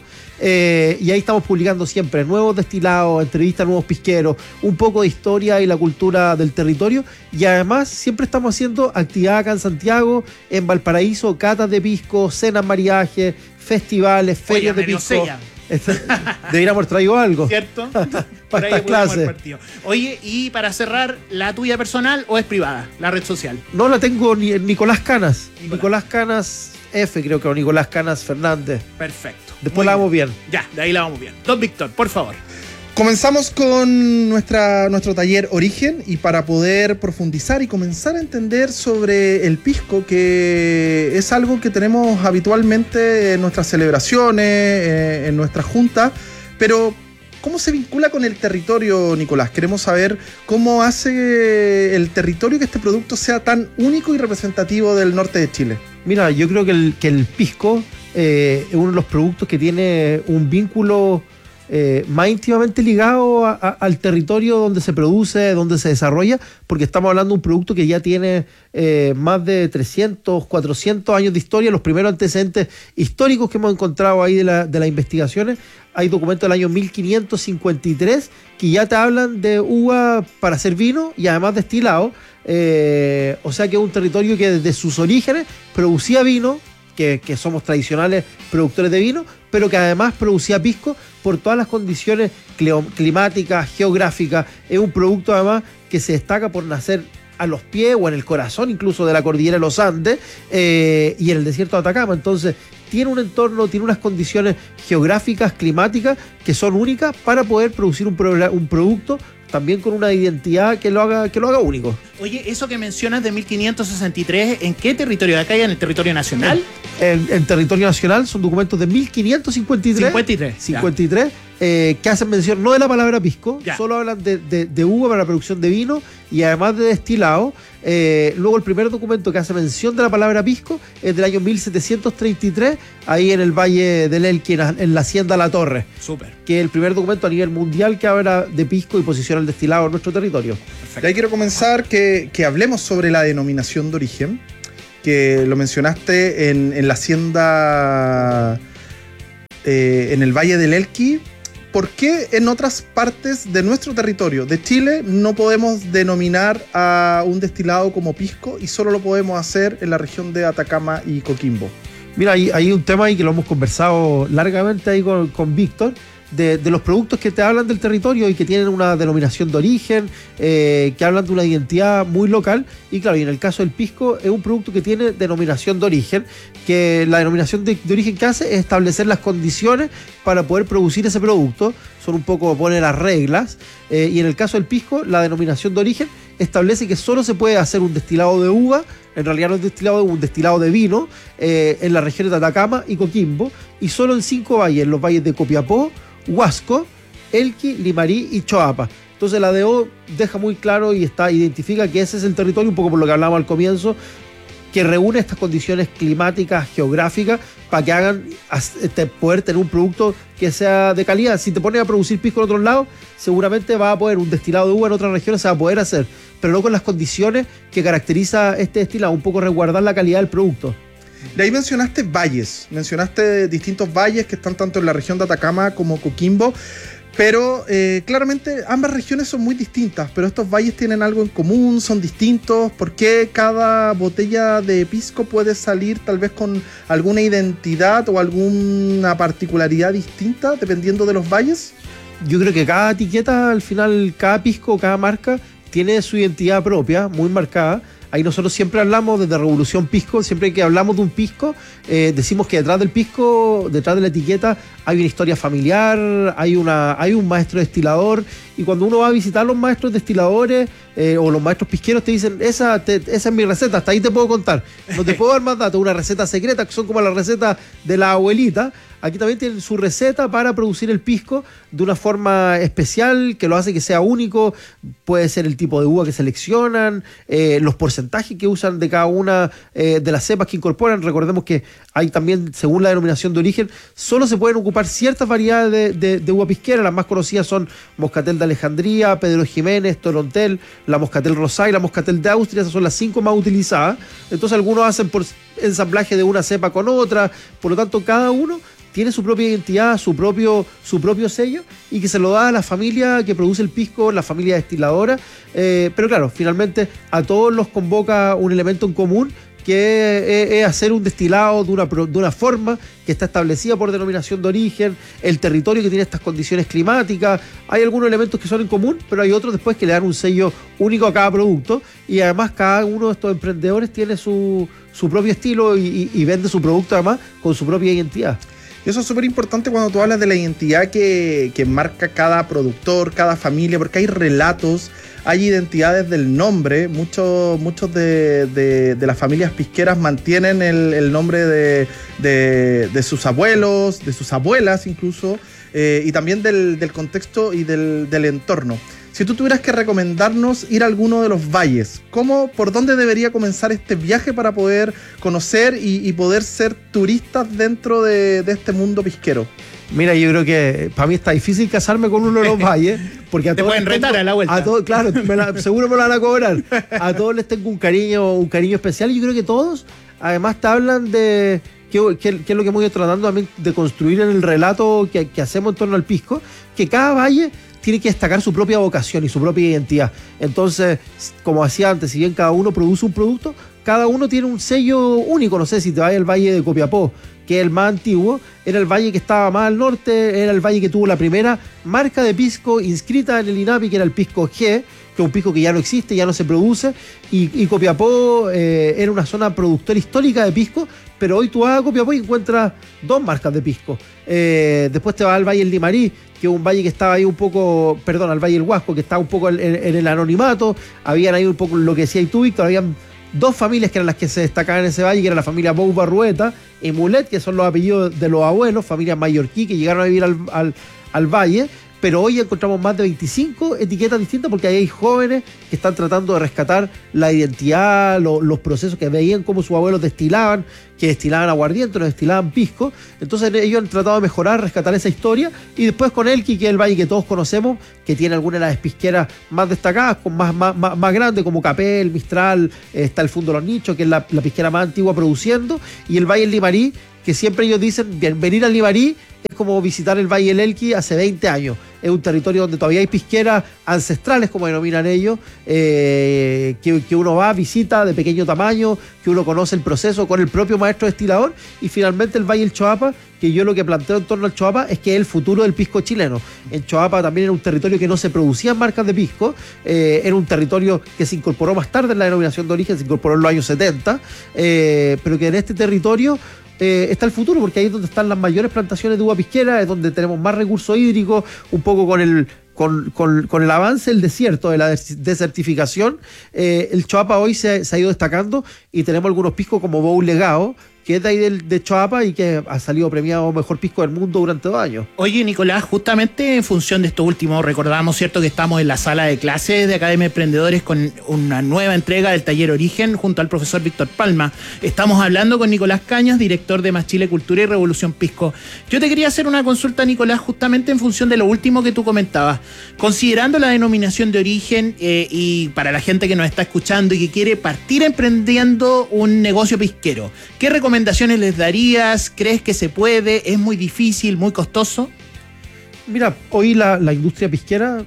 Y ahí estamos publicando siempre nuevos destilados, entrevistas a nuevos pisqueros, un poco de historia y la cultura del territorio. Y además siempre estamos haciendo actividad acá en Santiago, en Valparaíso, catas de pisco, cenas, mariajes, festivales, ferias de pisco. Deberíamos haber traído algo. ¿Cierto? Para estas clases. Oye, y para cerrar, ¿la tuya personal o es privada, la red social? No la tengo ni Nicolás Canas. Nicolás Canas F, creo que, o Nicolás Canas Fernández. Perfecto. Después la vamos bien. Ya, de ahí la vamos bien. Don Víctor, por favor. Comenzamos con nuestro taller Origen, y para poder profundizar y comenzar a entender sobre el pisco, que es algo que tenemos habitualmente en nuestras celebraciones, en nuestras juntas, pero ¿cómo se vincula con el territorio, Nicolás? Queremos saber cómo hace el territorio que este producto sea tan único y representativo del norte de Chile. Mira, yo creo que el pisco es uno de los productos que tiene un vínculo más íntimamente ligado al territorio donde se produce, donde se desarrolla, porque estamos hablando de un producto que ya tiene más de 300, 400 años de historia. Los primeros antecedentes históricos que hemos encontrado ahí de las investigaciones, hay documentos del año 1553 que ya te hablan de uva para hacer vino y además destilado. O sea que es un territorio que desde sus orígenes producía vino, que somos tradicionales productores de vino, pero que además producía pisco por todas las condiciones climáticas, geográficas. Es un producto además que se destaca por nacer a los pies o en el corazón incluso de la cordillera de los Andes y en el desierto de Atacama. Entonces tiene un entorno, tiene unas condiciones geográficas, climáticas que son únicas para poder producir un producto también con una identidad que lo haga único. Oye, eso que mencionas de 1563, ¿en qué territorio? ¿Acá en el territorio nacional? En territorio nacional son documentos de 1553. 53. Que hacen mención no de la palabra pisco, solo hablan de uva para la producción de vino y además de destilado. Luego el primer documento que hace mención de la palabra pisco es del año 1733, ahí en el Valle del Elqui, en la Hacienda La Torre. Súper. Que es el primer documento a nivel mundial que habla de pisco y posiciona el destilado en nuestro territorio. Y ahí quiero comenzar que hablemos sobre la denominación de origen, que lo mencionaste en la Hacienda, en el Valle del Elqui. ¿Por qué en otras partes de nuestro territorio, de Chile, no podemos denominar a un destilado como pisco y solo lo podemos hacer en la región de Atacama y Coquimbo? Mira, hay un tema ahí que lo hemos conversado largamente ahí con Víctor, de los productos que te hablan del territorio y que tienen una denominación de origen, que hablan de una identidad muy local. Y claro, y en el caso del pisco es un producto que tiene denominación de origen, que la denominación de origen que hace es establecer las condiciones para poder producir ese producto. Son un poco, pone las reglas, y en el caso del pisco, la denominación de origen establece que solo se puede hacer un destilado de uva, en realidad no es destilado de un destilado de vino, en las regiones de Atacama y Coquimbo, y solo en 5 valles, los valles de Copiapó, Huasco, Elqui, Limarí y Choapa. Entonces la DO deja muy claro y identifica que ese es el territorio, un poco por lo que hablábamos al comienzo, que reúne estas condiciones climáticas, geográficas, para que hagan poder tener un producto que sea de calidad. Si te pones a producir pisco en otros lados, seguramente va a poder, un destilado de uva en otras regiones se va a poder hacer, pero no con las condiciones que caracteriza este destilado, un poco resguardar la calidad del producto. De ahí mencionaste valles, mencionaste distintos valles que están tanto en la región de Atacama como Coquimbo, pero claramente ambas regiones son muy distintas, pero estos valles tienen algo en común, son distintos. ¿Por qué cada botella de pisco puede salir tal vez con alguna identidad o alguna particularidad distinta dependiendo de los valles? Yo creo que cada etiqueta, al final, cada pisco, cada marca tiene su identidad propia, muy marcada. Ahí nosotros siempre hablamos desde Revolución Pisco, siempre que hablamos de un pisco, decimos que detrás del pisco, detrás de la etiqueta, hay una historia familiar, hay un maestro destilador, y cuando uno va a visitar los maestros destiladores o los maestros pisqueros te dicen, esa es mi receta, hasta ahí te puedo contar, no te puedo dar más datos, una receta secreta, que son como las recetas de la abuelita. Aquí también tienen su receta para producir el pisco de una forma especial, que lo hace que sea único. Puede ser el tipo de uva que seleccionan, los porcentajes que usan de cada una de las cepas que incorporan. Recordemos que hay también, según la denominación de origen, solo se pueden ocupar ciertas variedades de uva pisquera. Las más conocidas son Moscatel de Alejandría, Pedro Jiménez, Torontel, la Moscatel Rosá y la Moscatel de Austria. Esas son las 5 más utilizadas. Entonces algunos hacen por ensamblaje de una cepa con otra. Por lo tanto, cada uno tiene su propia identidad, su propio sello, y que se lo da a la familia que produce el pisco, la familia destiladora. Pero claro, finalmente a todos los convoca un elemento en común, que es hacer un destilado de una forma que está establecida por denominación de origen, el territorio que tiene estas condiciones climáticas. Hay algunos elementos que son en común, pero hay otros después que le dan un sello único a cada producto, y además cada uno de estos emprendedores tiene su propio estilo y vende su producto además con su propia identidad. Y eso es súper importante cuando tú hablas de la identidad que marca cada productor, cada familia, porque hay relatos, hay identidades del nombre. Muchos de las familias pisqueras mantienen el nombre de sus abuelos, de sus abuelas incluso, y también del contexto y del entorno. Si tú tuvieras que recomendarnos ir a alguno de los valles, ¿por dónde debería comenzar este viaje para poder conocer y poder ser turistas dentro de este mundo pisquero? Mira, yo creo que para mí está difícil casarme con uno de los valles, porque a te todos pueden retar a la vuelta. Claro, seguro me lo van a cobrar. A todos les tengo un cariño especial, y yo creo que todos además te hablan de qué es lo que hemos ido tratando también de construir en el relato que hacemos en torno al pisco, que cada valle tiene que destacar su propia vocación y su propia identidad. Entonces, como decía antes, si bien cada uno produce un producto, cada uno tiene un sello único. No sé, si te vas al valle de Copiapó, que es el más antiguo, era el valle que estaba más al norte, era el valle que tuvo la primera marca de pisco inscrita en el INAPI, que era el pisco G, que es un pisco que ya no existe, ya no se produce, y Copiapó era una zona productora histórica de pisco, pero hoy tú vas a Copiapó y encuentras 2 marcas de pisco. Después te vas al Valle del Limarí, que es un valle que estaba ahí un poco, perdón, al Valle del Huasco, que estaba un poco en el anonimato. Habían ahí un poco lo que decías tú, Víctor, habían 2 familias que eran las que se destacaban en ese valle, que era la familia Bou Barrueta y Mulet, que son los apellidos de los abuelos, familias mallorquí que llegaron a vivir al valle. Pero hoy encontramos más de 25 etiquetas distintas porque ahí hay jóvenes que están tratando de rescatar la identidad, los procesos que veían cómo sus abuelos destilaban, que destilaban aguardiente, no destilaban pisco. Entonces ellos han tratado de mejorar, rescatar esa historia. Y después con Elqui, que es el valle que todos conocemos, que tiene algunas de las pisqueras más destacadas, con más grandes, como Capel, Mistral, está el Fundo de los Nichos, que es la pisquera más antigua produciendo, y el Valle del Limarí, que siempre ellos dicen, venir al Limarí es como visitar el Valle del Elqui hace 20 años. Es un territorio donde todavía hay pisqueras ancestrales, como denominan ellos, que uno va, visita de pequeño tamaño, que uno conoce el proceso con el propio maestro destilador. Y finalmente el Valle del Choapa, que yo lo que planteo en torno al Choapa es que es el futuro del pisco chileno. En Choapa también era un territorio que no se producían marcas de pisco, era un territorio que se incorporó más tarde en la denominación de origen, se incorporó en los años 70, pero que en este territorio está el futuro, porque ahí es donde están las mayores plantaciones de uva pisquera, es donde tenemos más recursos hídricos, un poco con el avance del desierto, de la desertificación. El Choapa hoy se ha ido destacando y tenemos algunos piscos como Bou Legado, que es de ahí de Choapa y que ha salido premiado mejor pisco del mundo durante 2 años. Oye, Nicolás, justamente en función de esto último, recordamos, ¿cierto?, que estamos en la sala de clases de Academia de Emprendedores con una nueva entrega del taller Origen junto al profesor Víctor Palma. Estamos hablando con Nicolás Cañas, director de Más Chile Cultura y Revolución Pisco. Yo te quería hacer una consulta, Nicolás, justamente en función de lo último que tú comentabas. Considerando la denominación de origen y para la gente que nos está escuchando y que quiere partir emprendiendo un negocio pisquero, ¿qué recomendaciones les darías? ¿Crees que se puede? ¿Es muy difícil, muy costoso? Mira, hoy la industria pisquera,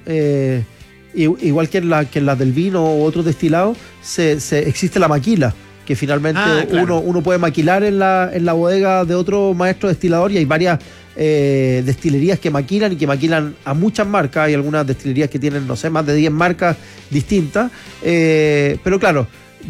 igual que en la del vino u otros destilados, existe la maquila, que finalmente claro, uno puede maquilar en la bodega de otro maestro destilador, y hay varias destilerías que maquilan y que maquilan a muchas marcas. Hay algunas destilerías que tienen, no sé, más de 10 marcas distintas, pero claro,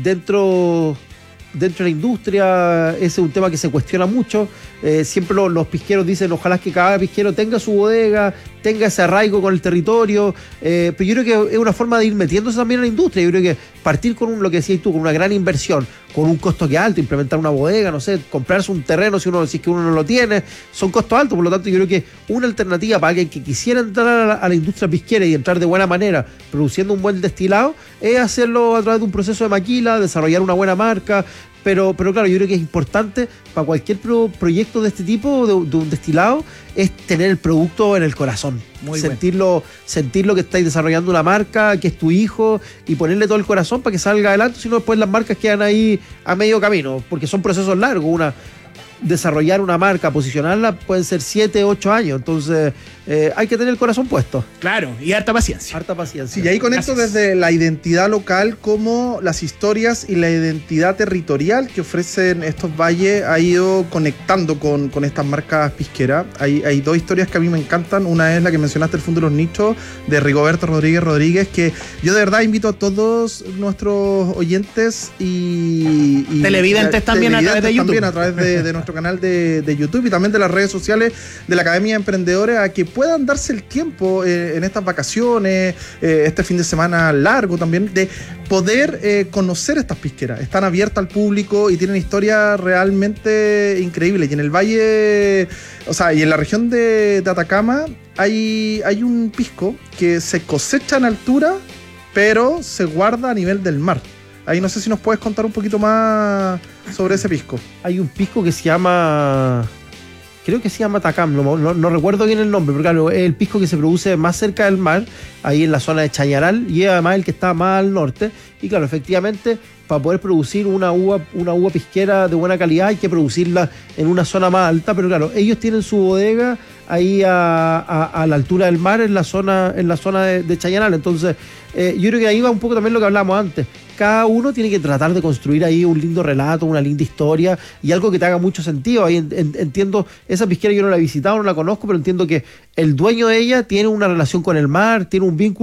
dentro de la industria ese es un tema que se cuestiona mucho. Siempre los pisqueros dicen ojalá que cada pisquero tenga su bodega, tenga ese arraigo con el territorio, pero yo creo que es una forma de ir metiéndose también en la industria. Yo creo que partir con lo que decías tú, con una gran inversión, con un costo que es alto, implementar una bodega, no sé, comprarse un terreno si es que uno no lo tiene, son costos altos. Por lo tanto, yo creo que una alternativa para alguien que quisiera entrar a la industria pisquera y entrar de buena manera produciendo un buen destilado es hacerlo a través de un proceso de maquila, desarrollar una buena marca. Pero claro, yo creo que es importante para cualquier proyecto de este tipo, de un destilado, es tener el producto en el corazón. Sentirlo que estáis desarrollando una marca, que es tu hijo, y ponerle todo el corazón para que salga adelante. Si no, después las marcas quedan ahí a medio camino, porque son procesos largos. Desarrollar una marca, posicionarla, pueden ser 7, 8 años. Entonces hay que tener el corazón puesto. Claro, y harta paciencia. Harta paciencia. Sí, y ahí conecto desde la identidad local, como las historias y la identidad territorial que ofrecen estos valles ha ido conectando con estas marcas pisqueras. Hay 2 historias que a mí me encantan. Una es la que mencionaste, el Fundo de los Nichos, de Rigoberto Rodríguez, que yo de verdad invito a todos nuestros oyentes y televidentes también a través de YouTube. También a través de nuestro canal de YouTube y también de las redes sociales de la Academia de Emprendedores, a que puedan darse el tiempo en estas vacaciones, este fin de semana largo también, de poder conocer estas pisqueras. Están abiertas al público y tienen historias realmente increíbles. Y en el valle, y en la región de Atacama hay un pisco que se cosecha en altura, pero se guarda a nivel del mar. Ahí no sé si nos puedes contar un poquito más sobre ese pisco. Hay un pisco que se llama, creo que se llama Tacam, no recuerdo bien el nombre, pero claro, es el pisco que se produce más cerca del mar, ahí en la zona de Chañaral, y es además el que está más al norte. Y claro, efectivamente, para poder producir una uva pisquera de buena calidad hay que producirla en una zona más alta, pero claro, ellos tienen su bodega ahí a la altura del mar, en la zona de Chañaral. Entonces yo creo que ahí va un poco también lo que hablábamos antes. Cada uno tiene que tratar de construir ahí un lindo relato, una linda historia y algo que te haga mucho sentido. Ahí entiendo, esa pisquera yo no la he visitado, no la conozco, pero entiendo que el dueño de ella tiene una relación con el mar, tiene un vínculo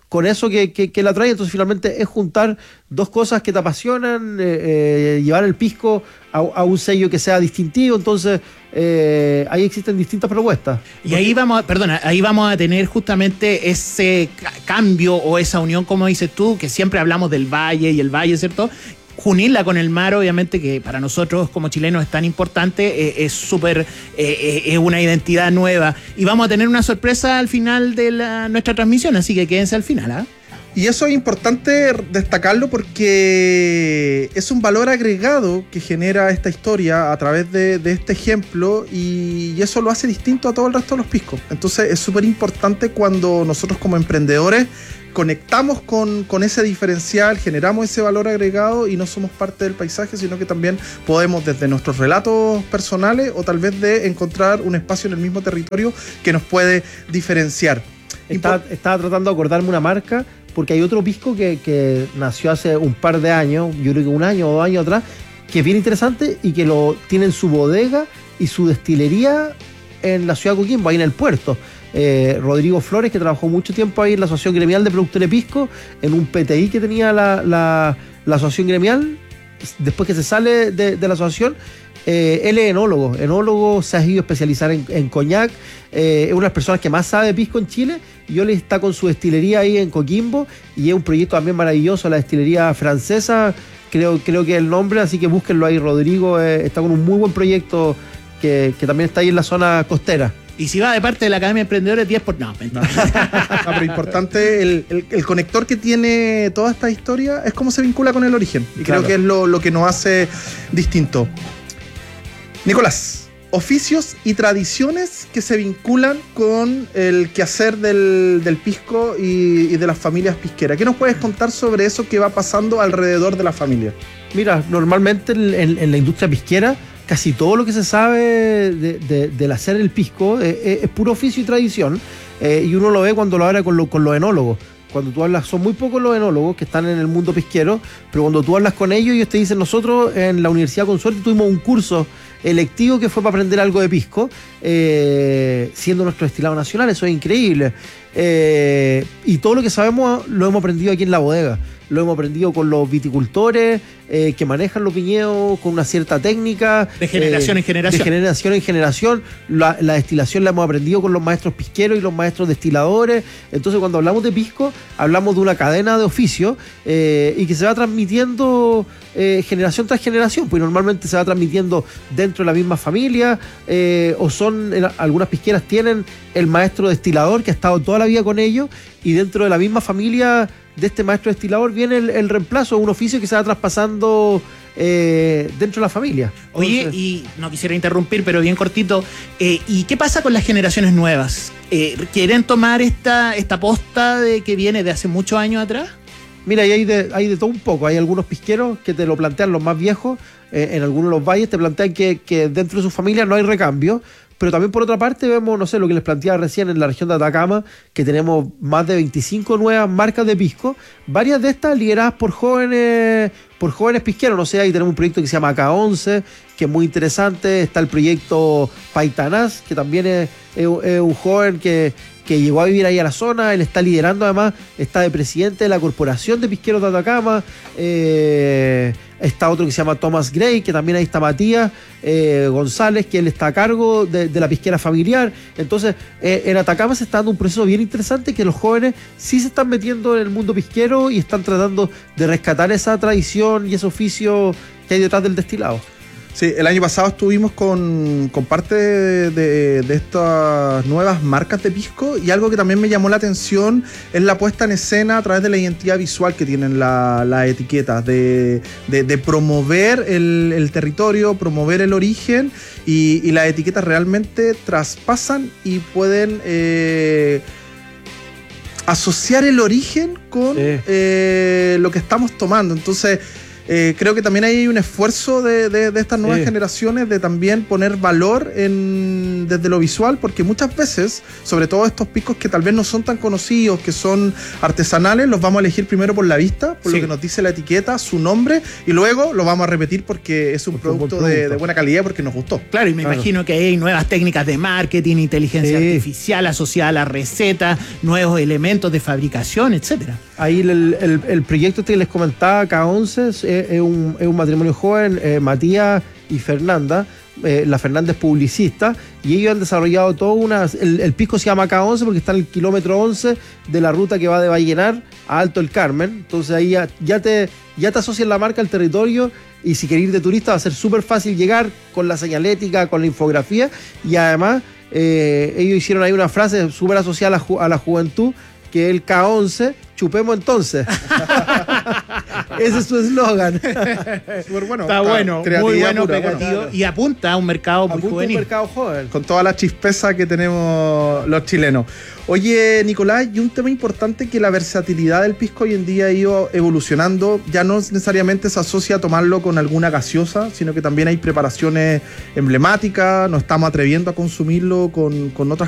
con eso que la trae. Entonces finalmente es juntar dos cosas que te apasionan, llevar el pisco a un sello que sea distintivo. Entonces ahí existen distintas propuestas. Y ahí vamos a tener justamente ese cambio o esa unión, como dices tú, que siempre hablamos del valle y el valle, ¿cierto? Unirla con el mar, obviamente, que para nosotros como chilenos es tan importante, es súper, es una identidad nueva. Y vamos a tener una sorpresa al final de nuestra transmisión, así que quédense al final, ¿ah? Y eso es importante destacarlo porque es un valor agregado que genera esta historia a través de este ejemplo, y eso lo hace distinto a todo el resto de los piscos. Entonces es súper importante cuando nosotros como emprendedores conectamos con ese diferencial, generamos ese valor agregado y no somos parte del paisaje, sino que también podemos desde nuestros relatos personales o tal vez de encontrar un espacio en el mismo territorio que nos puede diferenciar. Estaba tratando de acordarme una marca, porque hay otro pisco que nació hace un par de años, yo creo que 1 año o 2 años atrás, que es bien interesante y que lo tiene en su bodega y su destilería en la ciudad de Coquimbo, ahí en el puerto. Rodrigo Flores, que trabajó mucho tiempo ahí en la Asociación Gremial de Productores Pisco, en un PTI que tenía la Asociación Gremial. Después que se sale de la asociación, él es enólogo, se ha ido a especializar en coñac, es una de las personas que más sabe de pisco en Chile, y él está con su destilería ahí en Coquimbo, y es un proyecto también maravilloso, la destilería francesa, creo que es el nombre, así que búsquenlo ahí. Rodrigo está con un muy buen proyecto que también está ahí en la zona costera. Y si va de parte de la Academia de Emprendedores, 10 por... No, pero importante, el conector que tiene toda esta historia es cómo se vincula con el origen. Y claro, creo que es lo que nos hace distinto. Nicolás, oficios y tradiciones que se vinculan con el quehacer del pisco y de las familias pisqueras. ¿Qué nos puedes contar sobre eso que va pasando alrededor de la familia? Mira, normalmente en la industria pisquera, casi todo lo que se sabe del hacer el pisco es puro oficio y tradición, y uno lo ve cuando lo habla con los enólogos. Cuando tú hablas, son muy pocos los enólogos que están en el mundo pisquero, pero cuando tú hablas con ellos te dicen: nosotros en la Universidad Consorte tuvimos un curso electivo que fue para aprender algo de pisco, siendo nuestro destilado nacional. Eso es increíble. Y todo lo que sabemos lo hemos aprendido aquí en la bodega. Lo hemos aprendido con los viticultores que manejan los viñedos con una cierta técnica. De generación en generación. De generación en generación. La destilación la hemos aprendido con los maestros pisqueros y los maestros destiladores. Entonces, cuando hablamos de pisco, hablamos de una cadena de oficio y que se va transmitiendo generación tras generación. Pues normalmente se va transmitiendo dentro de la misma familia, o son, algunas pisqueras tienen el maestro destilador que ha estado toda la vida con ellos, y dentro de la misma familia de este maestro destilador viene el reemplazo, un oficio que se va traspasando dentro de la familia. Oye, entonces, y no quisiera interrumpir, pero bien cortito, ¿y qué pasa con las generaciones nuevas? ¿Quieren tomar esta posta que viene de hace muchos años atrás? Mira, hay de todo un poco. Hay algunos pisqueros que te lo plantean, los más viejos, en algunos de los valles te plantean que dentro de su familia no hay recambio. Pero también, por otra parte, vemos, no sé, lo que les planteaba recién en la región de Atacama, que tenemos más de 25 nuevas marcas de pisco, varias de estas lideradas por jóvenes pisqueros. No sé, ahí tenemos un proyecto que se llama K11, que es muy interesante. Está el proyecto Paitanás, que también es un joven que llegó a vivir ahí a la zona. Él está liderando, además, está de presidente de la Corporación de Pisqueros de Atacama. Está otro que se llama Thomas Gray, que también ahí está Matías González, que él está a cargo de la pisquera familiar. Entonces, en Atacama se está dando un proceso bien interesante, que los jóvenes sí se están metiendo en el mundo pisquero y están tratando de rescatar esa tradición y ese oficio que hay detrás del destilado. Sí, el año pasado estuvimos con parte de estas nuevas marcas de pisco, y algo que también me llamó la atención es la puesta en escena a través de la identidad visual que tienen las etiquetas, de promover el territorio, promover el origen, y las etiquetas realmente traspasan y pueden asociar el origen con lo que estamos tomando. Entonces, creo que también hay un esfuerzo de estas nuevas generaciones de también poner valor desde lo visual, porque muchas veces, sobre todo estos piscos que tal vez no son tan conocidos, que son artesanales, los vamos a elegir primero por la vista, por lo que nos dice la etiqueta, su nombre, y luego lo vamos a repetir porque es un producto de buena calidad, porque nos gustó. Claro, y me imagino que hay nuevas técnicas de marketing, inteligencia artificial asociada a la receta, nuevos elementos de fabricación, etcétera. Ahí el proyecto que les comentaba, K11, es un matrimonio joven, Matías y Fernanda. La Fernanda es publicista y ellos han desarrollado el pisco se llama K11 porque está en el kilómetro 11 de la ruta que va de Vallenar a Alto el Carmen. Entonces ahí ya te asocian la marca al territorio, y si querés ir de turista va a ser súper fácil llegar con la señalética, con la infografía, y además ellos hicieron ahí una frase súper asociada a la juventud, que es el K11, chupemos entonces. Ese es su eslogan. Bueno, está bueno, muy bueno, pura, pegativo, y apunta a un mercado muy juvenil. Un mercado joven, con toda la chispeza que tenemos los chilenos. Oye, Nicolás, y un tema importante, que la versatilidad del pisco hoy en día ha ido evolucionando. Ya no necesariamente se asocia a tomarlo con alguna gaseosa, sino que también hay preparaciones emblemáticas. Nos estamos atreviendo a consumirlo con otras